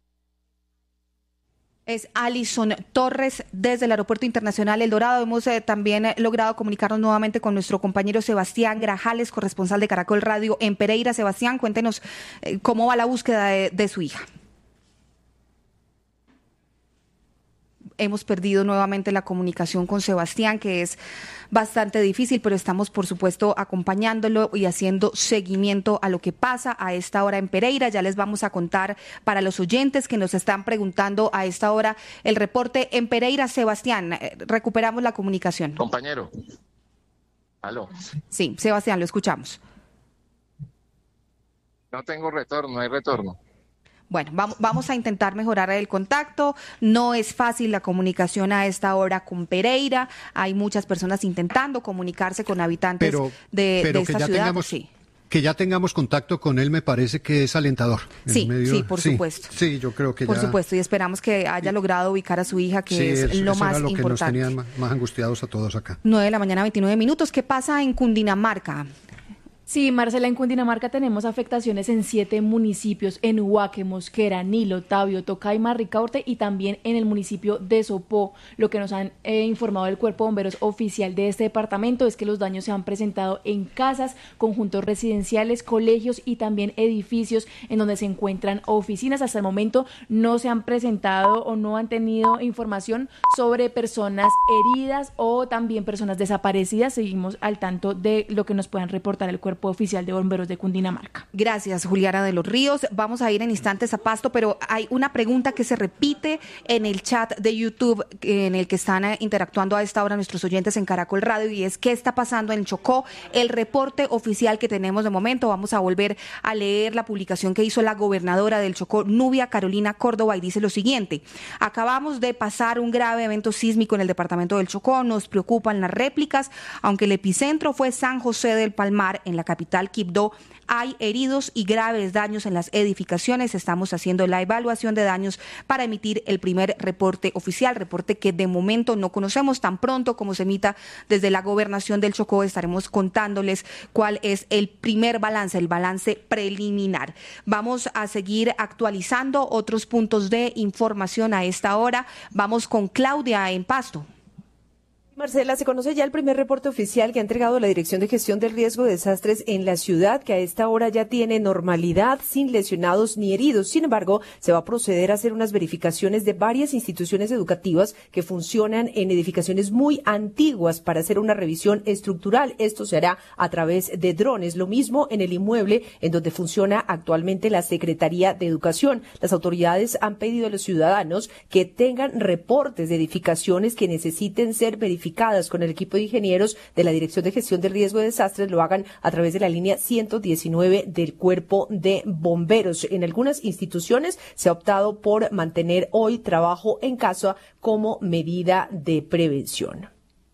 Es Alison Torres desde el Aeropuerto Internacional El Dorado. Hemos eh, también eh, logrado comunicarnos nuevamente con nuestro compañero Sebastián Grajales, corresponsal de Caracol Radio en Pereira. Sebastián, cuéntenos eh, cómo va la búsqueda de, de su hija. Hemos perdido nuevamente la comunicación con Sebastián, que es bastante difícil, pero estamos, por supuesto, acompañándolo y haciendo seguimiento a lo que pasa a esta hora en Pereira. Ya les vamos a contar para los oyentes que nos están preguntando a esta hora el reporte en Pereira. Sebastián, recuperamos la comunicación. Compañero. ¿Aló? Sí, Sebastián, lo escuchamos. No tengo retorno, no hay retorno. Bueno, vamos, vamos a intentar mejorar el contacto. No es fácil la comunicación a esta hora con Pereira. Hay muchas personas intentando comunicarse con habitantes pero, de, pero de esta que ya ciudad. Tengamos... Sí. Que ya tengamos contacto con él me parece que es alentador. Sí, medio, sí, por sí, supuesto. Sí, yo creo que por ya... Por supuesto, y esperamos que haya logrado ubicar a su hija, que sí, es eso, lo eso más era lo importante. que nos tenían más angustiados a todos acá. nueve de la mañana, veintinueve minutos. ¿Qué pasa en Cundinamarca? Sí, Marcela, en Cundinamarca tenemos afectaciones en siete municipios, en Ubaque, Mosquera, Nilo, Tabio, Tocaima, Ricaurte y también en el municipio de Sopó. Lo que nos han eh, informado el Cuerpo de Bomberos oficial de este departamento es que los daños se han presentado en casas, conjuntos residenciales, colegios y también edificios en donde se encuentran oficinas. Hasta el momento no se han presentado o no han tenido información sobre personas heridas o también personas desaparecidas. Seguimos al tanto de lo que nos puedan reportar el Cuerpo Oficial de Bomberos de Cundinamarca. Gracias, Juliana de los Ríos. Vamos a ir en instantes a Pasto, pero hay una pregunta que se repite en el chat de YouTube en el que están interactuando a esta hora nuestros oyentes en Caracol Radio, y es ¿qué está pasando en Chocó? El reporte oficial que tenemos de momento. Vamos a volver a leer la publicación que hizo la gobernadora del Chocó, Nubia Carolina Córdoba, y dice lo siguiente: acabamos de pasar un grave evento sísmico en el departamento del Chocó, nos preocupan las réplicas, aunque el epicentro fue San José del Palmar, en la capital Quibdó, hay heridos y graves daños en las edificaciones. Estamos haciendo la evaluación de daños para emitir el primer reporte oficial, reporte que de momento no conocemos. Tan pronto como se emita desde la gobernación del Chocó, estaremos contándoles cuál es el primer balance, el balance preliminar. Vamos a seguir actualizando otros puntos de información a esta hora. Vamos con Claudia en Pasto. Marcela, se conoce ya el primer reporte oficial que ha entregado la Dirección de Gestión del Riesgo de Desastres en la ciudad, que a esta hora ya tiene normalidad, sin lesionados ni heridos. Sin embargo, se va a proceder a hacer unas verificaciones de varias instituciones educativas que funcionan en edificaciones muy antiguas para hacer una revisión estructural. Esto se hará a través de drones. Lo mismo en el inmueble en donde funciona actualmente la Secretaría de Educación. Las autoridades han pedido a los ciudadanos que tengan reportes de edificaciones que necesiten ser verificadas con el equipo de ingenieros de la Dirección de Gestión del Riesgo de Desastres, lo hagan a través de la línea ciento diecinueve del Cuerpo de Bomberos. En algunas instituciones se ha optado por mantener hoy trabajo en casa como medida de prevención.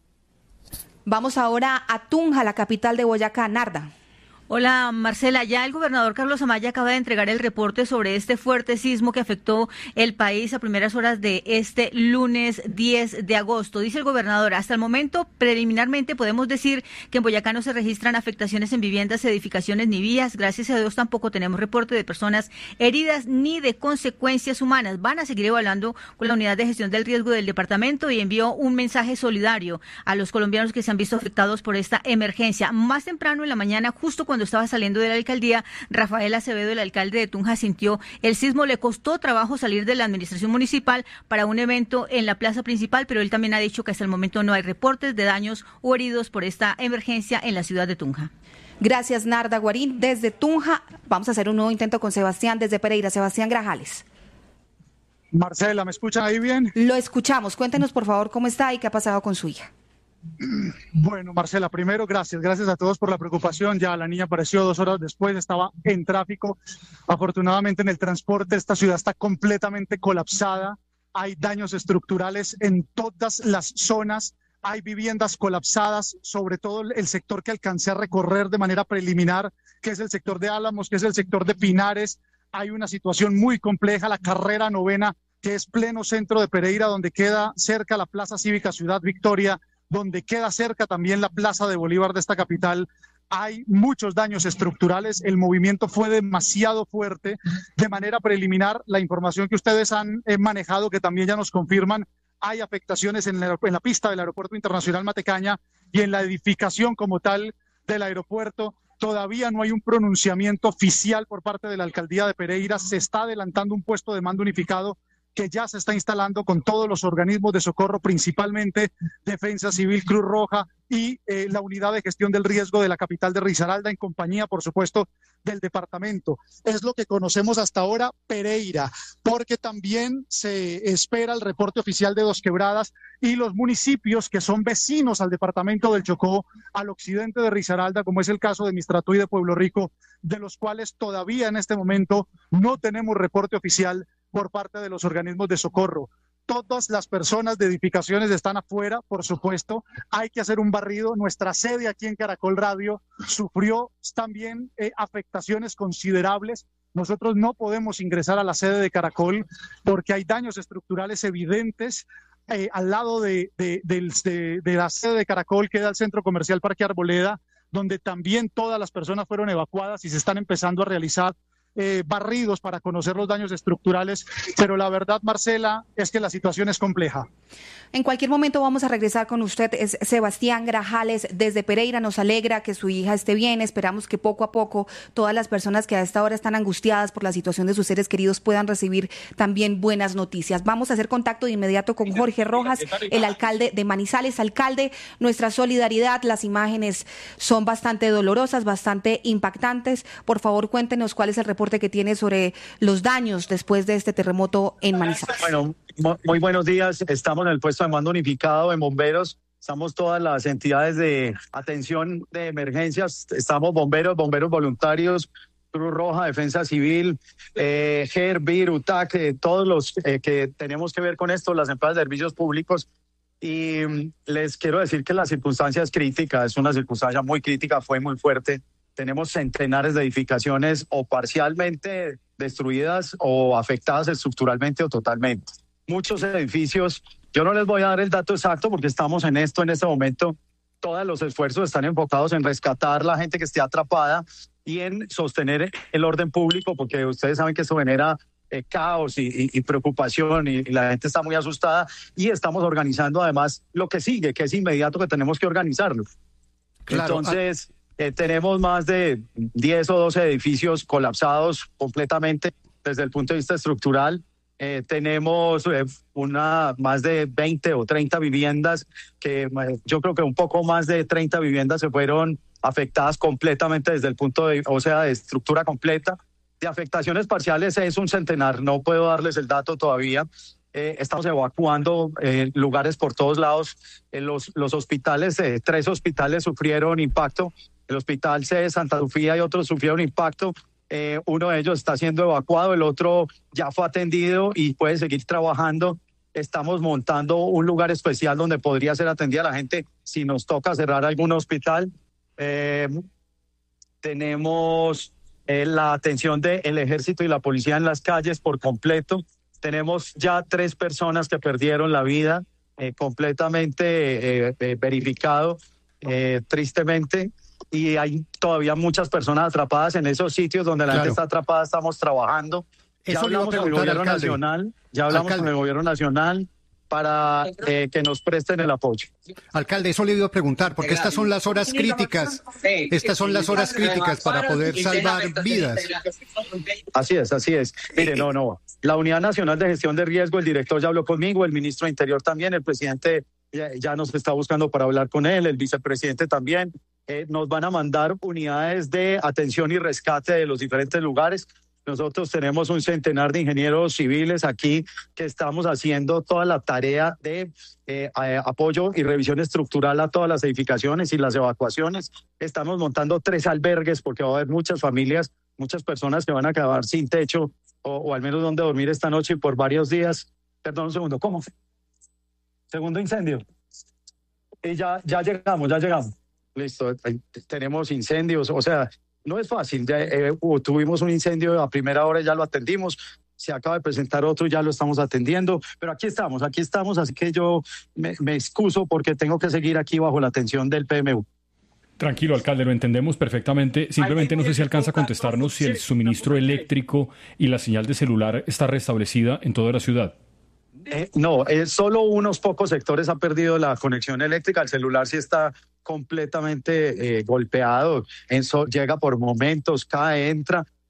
Vamos ahora a Tunja, la capital de Boyacá. Narda. Hola Marcela, ya el gobernador Carlos Amaya acaba de entregar el reporte sobre este fuerte sismo que afectó el país a primeras horas de este lunes diez de agosto. Dice el gobernador: hasta el momento, preliminarmente podemos decir que en Boyacá no se registran afectaciones en viviendas, edificaciones ni vías. Gracias a Dios tampoco tenemos reporte de personas heridas ni de consecuencias humanas. Van a seguir evaluando con la unidad de gestión del riesgo del departamento y envió un mensaje solidario a los colombianos que se han visto afectados por esta emergencia. Más temprano en la mañana, justo cuando Cuando estaba saliendo de la alcaldía, Rafael Acevedo, el alcalde de Tunja, sintió el sismo. Le costó trabajo salir de la administración municipal para un evento en la plaza principal, pero él también ha dicho que hasta el momento no hay reportes de daños o heridos por esta emergencia en la ciudad de Tunja. Gracias, Narda Guarín. Desde Tunja vamos a hacer un nuevo intento con Sebastián desde Pereira. Sebastián Grajales. Marcela, ¿me escuchan ahí bien? Lo escuchamos. Cuéntenos, por favor, cómo está y qué ha pasado con su hija. Bueno, Marcela, primero gracias, gracias a todos por la preocupación. Ya la niña apareció dos horas después, estaba en tráfico. Afortunadamente en el transporte esta ciudad está completamente colapsada. Hay daños estructurales en todas las zonas, hay viviendas colapsadas, sobre todo el sector que alcancé a recorrer de manera preliminar, que es el sector de Álamos, que es el sector de Pinares. Hay una situación muy compleja, la carrera novena, que es pleno centro de Pereira, donde queda cerca la Plaza Cívica Ciudad Victoria, donde queda cerca también la Plaza de Bolívar de esta capital. Hay muchos daños estructurales, el movimiento fue demasiado fuerte. De manera preliminar, la información que ustedes han eh, manejado, que también ya nos confirman, hay afectaciones en la, en la pista del Aeropuerto Internacional Matecaña y en la edificación como tal del aeropuerto. Todavía no hay un pronunciamiento oficial por parte de la Alcaldía de Pereira. Se está adelantando un puesto de mando unificado que ya se está instalando con todos los organismos de socorro, principalmente Defensa Civil, Cruz Roja y eh, la unidad de gestión del riesgo de la capital de Risaralda, en compañía, por supuesto, del departamento. Es lo que conocemos hasta ahora, Pereira, porque también se espera el reporte oficial de Dos Quebradas y los municipios que son vecinos al departamento del Chocó, al occidente de Risaralda, como es el caso de Mistrato y de Pueblo Rico, de los cuales todavía en este momento no tenemos reporte oficial por parte de los organismos de socorro. Todas las personas de edificaciones están afuera, por supuesto. Hay que hacer un barrido. Nuestra sede aquí en Caracol Radio sufrió también eh, afectaciones considerables. Nosotros no podemos ingresar a la sede de Caracol porque hay daños estructurales evidentes. Eh, al lado de, de, de, de, de la sede de Caracol queda el Centro Comercial Parque Arboleda, donde también todas las personas fueron evacuadas y se están empezando a realizar Eh, barridos para conocer los daños estructurales, pero la verdad, Marcela, es que la situación es compleja. En cualquier momento vamos a regresar con usted. Es Sebastián Grajales desde Pereira. Nos alegra que su hija esté bien. Esperamos que poco a poco todas las personas que a esta hora están angustiadas por la situación de sus seres queridos puedan recibir también buenas noticias. Vamos a hacer contacto de inmediato con Jorge Rojas, el alcalde de Manizales. Alcalde, nuestra solidaridad. Las imágenes son bastante dolorosas, bastante impactantes. Por favor, cuéntenos cuál es el reporte que tiene sobre los daños después de este terremoto en Manizales. Bueno, muy buenos días. Estamos en el puesto de mando unificado en bomberos. Estamos todas las entidades de atención de emergencias. Estamos bomberos, bomberos voluntarios, Cruz Roja, Defensa Civil, eh, G E R, B I R, U T A C, eh, todos los eh, que tenemos que ver con esto, las empresas de servicios públicos. Y um, les quiero decir que la circunstancia es crítica, es una circunstancia muy crítica, fue muy fuerte. Tenemos centenares de edificaciones o parcialmente destruidas o afectadas estructuralmente o totalmente. Muchos edificios, yo no les voy a dar el dato exacto porque estamos en esto en este momento. Todos los esfuerzos están enfocados en rescatar la gente que esté atrapada y en sostener el orden público, porque ustedes saben que eso genera eh, caos y, y, y preocupación y, y la gente está muy asustada, y estamos organizando además lo que sigue, que es inmediato, que tenemos que organizarlo. Claro. Entonces... Eh, tenemos más de diez o doce edificios colapsados completamente desde el punto de vista estructural. Eh, tenemos eh, una, más de veinte o treinta viviendas que eh, yo creo que un poco más de treinta viviendas se fueron afectadas completamente desde el punto de, o sea, de estructura completa. De afectaciones parciales es un centenar, no puedo darles el dato todavía. Eh, estamos evacuando eh, lugares por todos lados. Eh, los, los hospitales, eh, tres hospitales sufrieron impacto. El Hospital C de Santa Sofía y otros sufrieron impacto. Eh, uno de ellos está siendo evacuado, el otro ya fue atendido y puede seguir trabajando. Estamos montando un lugar especial donde podría ser atendida la gente si nos toca cerrar algún hospital. Eh, tenemos eh, la atención del ejército y la policía en las calles por completo. Tenemos ya tres personas que perdieron la vida, eh, completamente eh, eh, verificado, eh, tristemente. Y hay todavía muchas personas atrapadas en esos sitios donde la claro. gente está atrapada. Estamos trabajando. Ya Eso hablamos con el gobierno alcalde. nacional, ya hablamos alcalde. con el gobierno nacional para eh, que nos presten el apoyo. Alcalde, eso le iba a preguntar, porque estas son las horas críticas, estas son las horas críticas para poder salvar vidas. Así es, así es. Mire, no, no. La Unidad Nacional de Gestión de Riesgo, el director ya habló conmigo, el ministro de Interior también, el presidente ya, ya nos está buscando para hablar con él, el vicepresidente también. Eh, nos van a mandar unidades de atención y rescate de los diferentes lugares. Nosotros tenemos un centenar de ingenieros civiles aquí que estamos haciendo toda la tarea de eh, apoyo y revisión estructural a todas las edificaciones y las evacuaciones. Estamos montando tres albergues porque va a haber muchas familias, muchas personas que van a quedar sin techo o, o al menos donde dormir esta noche y por varios días. Perdón un segundo, ¿cómo? Segundo incendio. Y ya, ya llegamos, ya llegamos. Listo, tenemos incendios, o sea, no es fácil. Ya, eh, tuvimos un incendio a primera hora, ya lo atendimos, se acaba de presentar otro, ya lo estamos atendiendo, pero aquí estamos, aquí estamos, así que yo me, me excuso porque tengo que seguir aquí bajo la atención del P M U. Tranquilo, alcalde, lo entendemos perfectamente. Simplemente no sé si alcanza a contestarnos si el suministro eléctrico y la señal de celular está restablecida en toda la ciudad. Eh, no, eh, solo unos pocos sectores han perdido la conexión eléctrica, el celular sí está completamente eh, golpeado, eso llega por momentos, cae, entra,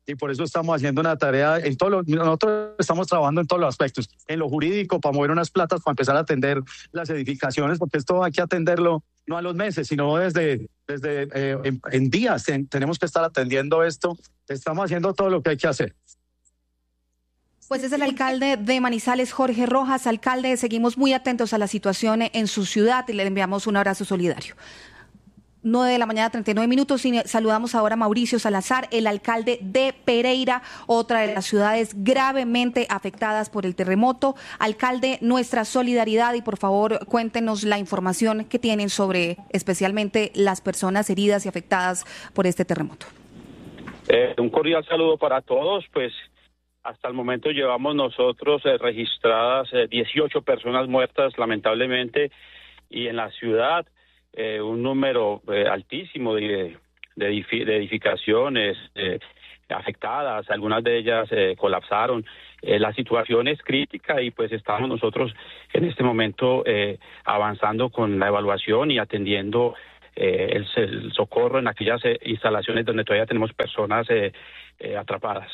y por eso estamos haciendo una tarea, en todo lo, nosotros estamos trabajando en todos los aspectos, en lo jurídico, para mover unas platas, para empezar a atender las edificaciones, porque esto hay que atenderlo no a los meses, sino desde, desde eh, en, en días en, tenemos que estar atendiendo esto, estamos haciendo todo lo que hay que hacer. Pues es el alcalde de Manizales, Jorge Rojas. Alcalde, seguimos muy atentos a la situación en su ciudad y le enviamos un abrazo solidario. nueve de la mañana, treinta y nueve minutos, y saludamos ahora a Mauricio Salazar, el alcalde de Pereira, otra de las ciudades gravemente afectadas por el terremoto. Alcalde, nuestra solidaridad y por favor cuéntenos la información que tienen sobre especialmente las personas heridas y afectadas por este terremoto. Eh, un cordial saludo para todos, pues hasta el momento llevamos nosotros eh, registradas eh, dieciocho personas muertas lamentablemente, y en la ciudad Eh, un número eh, altísimo de, de, edifi de edificaciones eh, afectadas, algunas de ellas eh, colapsaron. Eh, la situación es crítica y pues estamos nosotros en este momento eh, avanzando con la evaluación y atendiendo eh, el, el socorro en aquellas eh, instalaciones donde todavía tenemos personas eh, eh, atrapadas.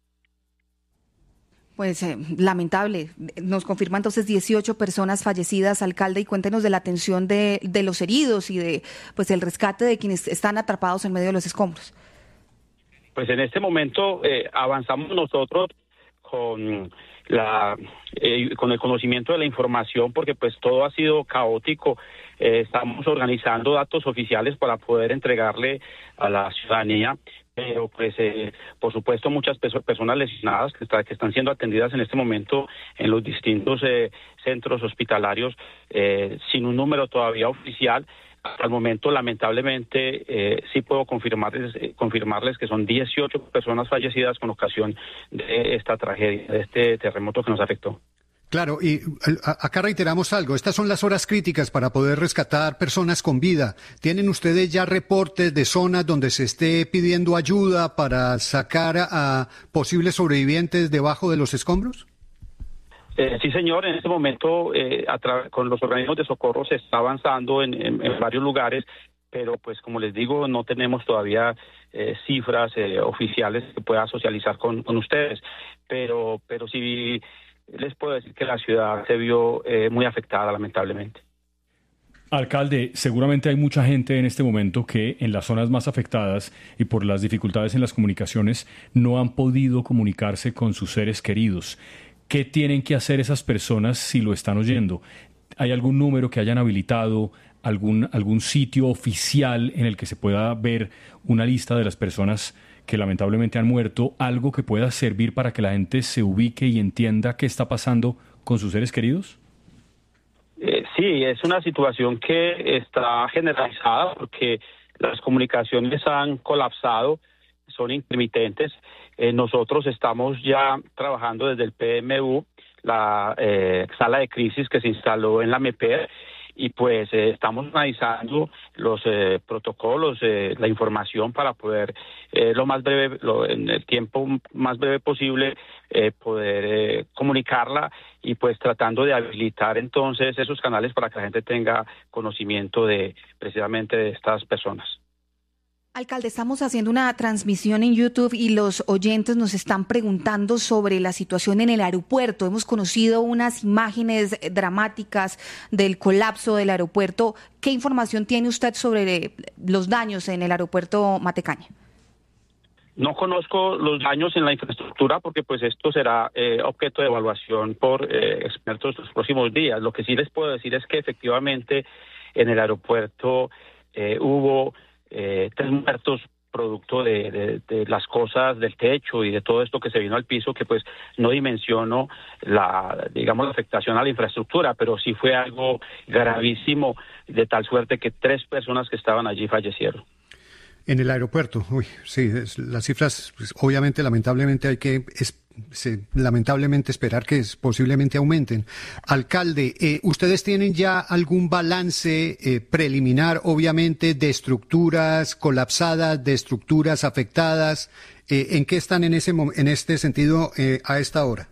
Pues eh, lamentable. Nos confirma entonces dieciocho personas fallecidas, alcalde, y cuéntenos de la atención de, de los heridos y de pues el rescate de quienes están atrapados en medio de los escombros. Pues en este momento eh, avanzamos nosotros con la eh, con el conocimiento de la información, porque pues todo ha sido caótico. Eh, estamos organizando datos oficiales para poder entregarle a la ciudadanía, pero pues eh, por supuesto muchas personas lesionadas que, está, que están siendo atendidas en este momento en los distintos eh, centros hospitalarios eh, sin un número todavía oficial. Hasta el momento, lamentablemente, eh, sí puedo confirmarles, eh, confirmarles que son dieciocho personas fallecidas con ocasión de esta tragedia, de este terremoto que nos afectó. Claro, y acá reiteramos algo, estas son las horas críticas para poder rescatar personas con vida. ¿Tienen ustedes ya reportes de zonas donde se esté pidiendo ayuda para sacar a posibles sobrevivientes debajo de los escombros? Eh, sí, señor, en este momento eh, a con los organismos de socorro se está avanzando en, en, en varios lugares, pero pues como les digo, no tenemos todavía eh, cifras eh, oficiales que pueda socializar con, con ustedes, pero, pero sí les puedo decir que la ciudad se vio eh, muy afectada, lamentablemente. Alcalde, seguramente hay mucha gente en este momento que en las zonas más afectadas y por las dificultades en las comunicaciones no han podido comunicarse con sus seres queridos. ¿Qué tienen que hacer esas personas si lo están oyendo? ¿Hay algún número que hayan habilitado, algún, algún sitio oficial en el que se pueda ver una lista de las personas que lamentablemente han muerto, algo que pueda servir para que la gente se ubique y entienda qué está pasando con sus seres queridos? Eh, sí, es una situación que está generalizada porque las comunicaciones han colapsado, son intermitentes. Eh, nosotros estamos ya trabajando desde el P M U, la eh, sala de crisis que se instaló en la M E P E R, y pues eh, estamos analizando los eh, protocolos, eh, la información para poder eh, lo más breve, lo, en el tiempo más breve posible, eh, poder eh, comunicarla y pues tratando de habilitar entonces esos canales para que la gente tenga conocimiento de precisamente de estas personas. Alcalde, estamos haciendo una transmisión en YouTube y los oyentes nos están preguntando sobre la situación en el aeropuerto. Hemos conocido unas imágenes dramáticas del colapso del aeropuerto. ¿Qué información tiene usted sobre los daños en el aeropuerto Matecaña? No conozco los daños en la infraestructura porque pues esto será eh, objeto de evaluación por eh, expertos los próximos días. Lo que sí les puedo decir es que efectivamente en el aeropuerto eh, hubo Eh, tres muertos producto de, de, de las cosas del techo y de todo esto que se vino al piso, que pues no dimensiono la, digamos, la afectación a la infraestructura, pero sí fue algo gravísimo, de tal suerte que tres personas que estaban allí fallecieron. En el aeropuerto, uy, sí, es, las cifras, pues, obviamente, lamentablemente hay que es, se, lamentablemente esperar que es, posiblemente aumenten. Alcalde, eh, ¿ustedes tienen ya algún balance eh, preliminar, obviamente, de estructuras colapsadas, de estructuras afectadas? Eh, ¿En qué están en ese en este sentido eh, a esta hora?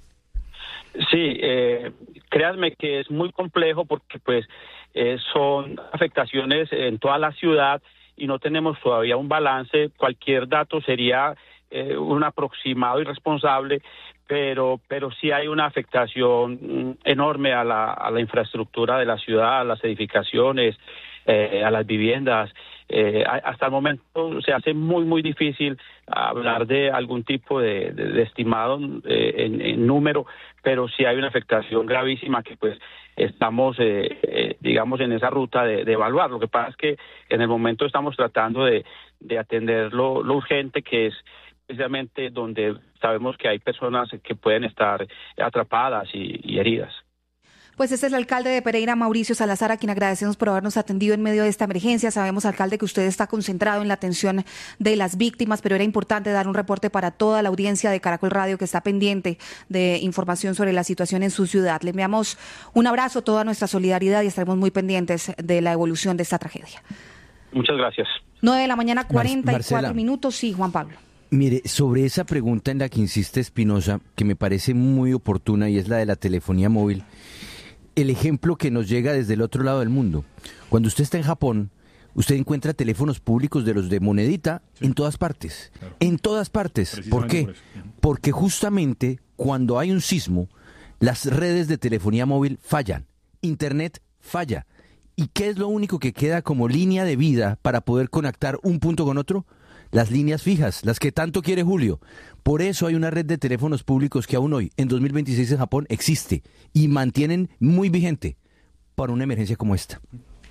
Sí, eh, créanme que es muy complejo porque pues eh, son afectaciones en toda la ciudad y no tenemos todavía un balance. Cualquier dato sería eh, un aproximado irresponsable, pero pero sí hay una afectación enorme a la, a la infraestructura de la ciudad, a las edificaciones, eh, a las viviendas. Eh, hasta el momento se hace muy, muy difícil hablar de algún tipo de, de, de estimado eh, en, en número, pero sí hay una afectación gravísima que pues estamos, eh, eh, digamos, en esa ruta de, de evaluar. Lo que pasa es que en el momento estamos tratando de, de atender lo, lo urgente, que es precisamente donde sabemos que hay personas que pueden estar atrapadas y, y heridas. Pues este es el alcalde de Pereira, Mauricio Salazar, a quien agradecemos por habernos atendido en medio de esta emergencia. Sabemos, alcalde, que usted está concentrado en la atención de las víctimas, pero era importante dar un reporte para toda la audiencia de Caracol Radio que está pendiente de información sobre la situación en su ciudad. Le enviamos un abrazo, toda nuestra solidaridad, y estaremos muy pendientes de la evolución de esta tragedia. Muchas gracias. nueve de la mañana, cuarenta y cuatro Marcela. minutos. Sí, Juan Pablo. Mire, sobre esa pregunta en la que insiste Espinosa, que me parece muy oportuna, y es la de la telefonía móvil, el ejemplo que nos llega desde el otro lado del mundo. Cuando usted está en Japón, usted encuentra teléfonos públicos de los de monedita sí. en todas partes. Claro. En todas partes. ¿Por qué? Por Porque justamente cuando hay un sismo, las redes de telefonía móvil fallan. Internet falla. ¿Y qué es lo único que queda como línea de vida para poder conectar un punto con otro? Las líneas fijas, las que tanto quiere Julio. Por eso hay una red de teléfonos públicos que aún hoy, en dos mil veintiséis en Japón, existe y mantienen muy vigente para una emergencia como esta.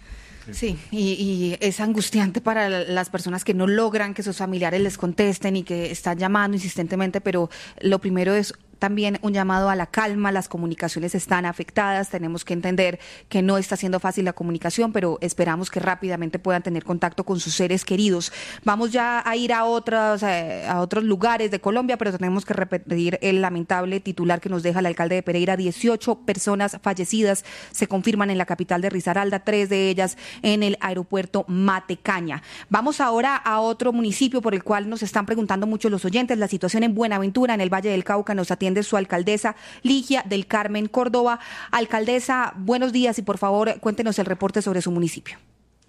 Sí, y, y es angustiante para las personas que no logran que sus familiares les contesten y que están llamando insistentemente, pero lo primero es también un llamado a la calma. Las comunicaciones están afectadas, tenemos que entender que no está siendo fácil la comunicación, pero esperamos que rápidamente puedan tener contacto con sus seres queridos. Vamos ya a ir a otros, a otros lugares de Colombia, pero tenemos que repetir el lamentable titular que nos deja el alcalde de Pereira. dieciocho personas fallecidas se confirman en la capital de Risaralda, tres de ellas en el aeropuerto Matecaña. Vamos ahora a otro municipio por el cual nos están preguntando mucho los oyentes, la situación en Buenaventura, en el Valle del Cauca. Nos atiende su alcaldesa Ligia del Carmen Córdoba. Alcaldesa, buenos días y por favor cuéntenos el reporte sobre su municipio.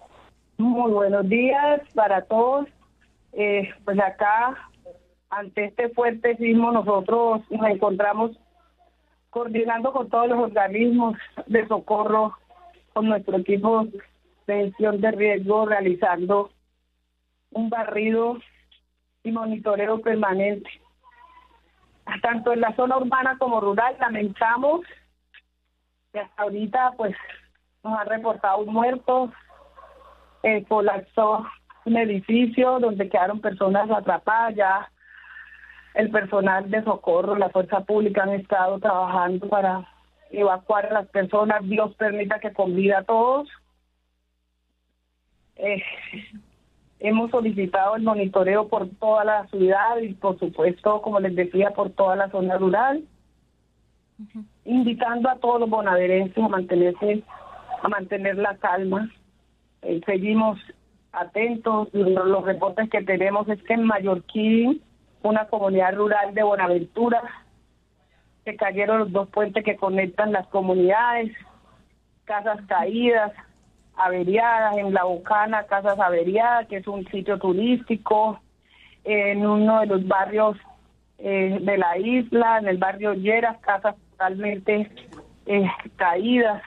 Muy buenos días para todos. Eh, pues acá, ante este fuerte sismo, nosotros nos encontramos coordinando con todos los organismos de socorro, con nuestro equipo de gestión de riesgo, realizando un barrido y monitoreo permanente. Tanto en la zona urbana como rural. Lamentamos que hasta ahorita pues nos han reportado un muerto, eh, colapsó un edificio donde quedaron personas atrapadas. Ya el personal de socorro, la fuerza pública han estado trabajando para evacuar a las personas. Dios permita que con vida a todos. Eh, Hemos solicitado el monitoreo por toda la ciudad y, por supuesto, como les decía, por toda la zona rural, uh-huh. invitando a todos los bonaerenses a mantenerse, a mantener la calma. Eh, seguimos atentos. Los, los reportes que tenemos es que en Mallorquín, una comunidad rural de Buenaventura, se cayeron los dos puentes que conectan las comunidades, casas caídas, averiadas. En La Bocana, casas averiadas, que es un sitio turístico, en uno de los barrios eh, de la isla, en el barrio Lleras, casas totalmente eh, caídas.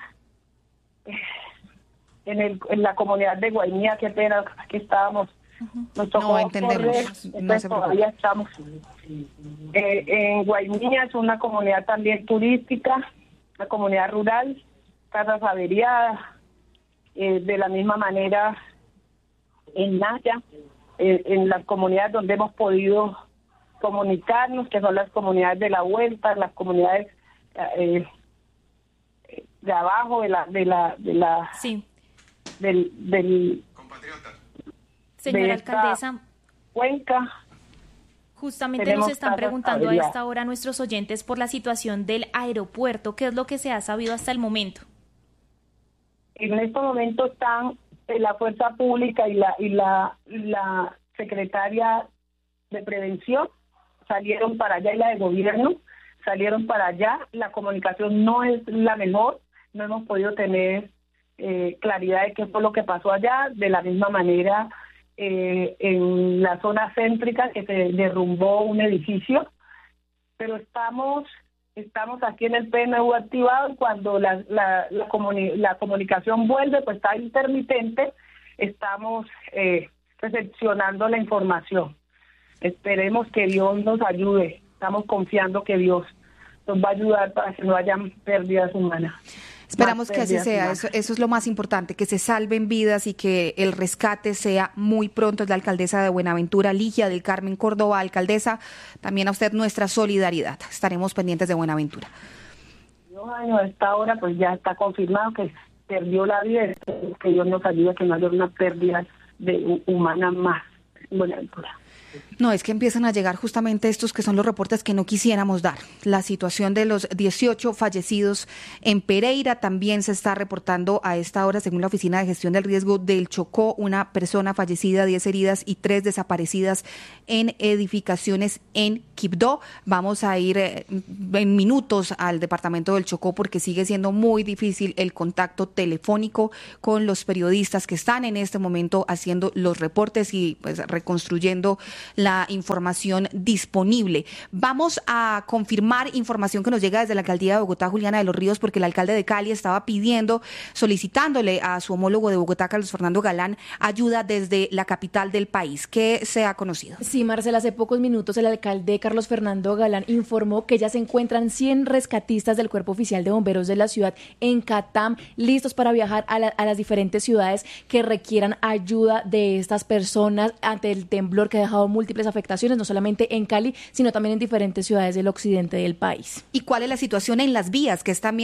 En, el, en la comunidad de Guainía, qué pena, aquí estábamos, uh-huh. nos tocó no entendemos, correr, no se todavía estamos. Eh, en Guainía es una comunidad también turística, una comunidad rural, casas averiadas. Eh, de la misma manera en Naya, eh, en las comunidades donde hemos podido comunicarnos, que son las comunidades de la Vuelta, las comunidades eh, de abajo de la de la de la sí del del señora de alcaldesa Cuenca. Justamente nos están preguntando a esta hora nuestros oyentes por la situación del aeropuerto. ¿Qué es lo que se ha sabido hasta el momento? En estos momentos están eh, la fuerza pública y la y la la secretaria de prevención salieron para allá, y la de gobierno salieron para allá. La comunicación no es la mejor, no hemos podido tener eh, claridad de qué fue lo que pasó allá. De la misma manera, eh, en la zona céntrica que se derrumbó un edificio, pero estamos estamos aquí en el P N U activado y cuando la, la, la, comuni- la comunicación vuelve, pues está intermitente, estamos eh, recepcionando la información. Esperemos que Dios nos ayude, estamos confiando que Dios nos va a ayudar para que no hayan pérdidas humanas. Esperamos que así sea, eso, eso es lo más importante, que se salven vidas y que el rescate sea muy pronto. Es la alcaldesa de Buenaventura, Ligia del Carmen Córdoba. Alcaldesa, también a usted nuestra solidaridad. Estaremos pendientes de Buenaventura. Dos años a esta hora, pues ya está confirmado que perdió la vida, que Dios nos ayude a que no haya una pérdida de humana más en Buenaventura. No, es que empiezan a llegar justamente estos que son los reportes que no quisiéramos dar. La situación de los dieciocho fallecidos en Pereira también se está reportando a esta hora, según la Oficina de Gestión del Riesgo del Chocó, una persona fallecida, diez heridas y tres desaparecidas en edificaciones en Quibdó. Vamos a ir eh, en minutos al departamento del Chocó porque sigue siendo muy difícil el contacto telefónico con los periodistas que están en este momento haciendo los reportes y pues reconstruyendo la información disponible. Vamos a confirmar información que nos llega desde la alcaldía de Bogotá, Juliana de los Ríos, porque el alcalde de Cali estaba pidiendo, solicitándole a su homólogo de Bogotá, Carlos Fernando Galán, ayuda desde la capital del país. ¿Qué se ha conocido? Sí, Marcela, hace pocos minutos el alcalde Carlos Fernando Galán informó que ya se encuentran cien rescatistas del Cuerpo Oficial de Bomberos de la ciudad en Catam, listos para viajar a, la, a las diferentes ciudades que requieran ayuda de estas personas ante el temblor que ha dejado múltiples afectaciones, no solamente en Cali, sino también en diferentes ciudades del occidente del país. ¿Y cuál es la situación en las vías que están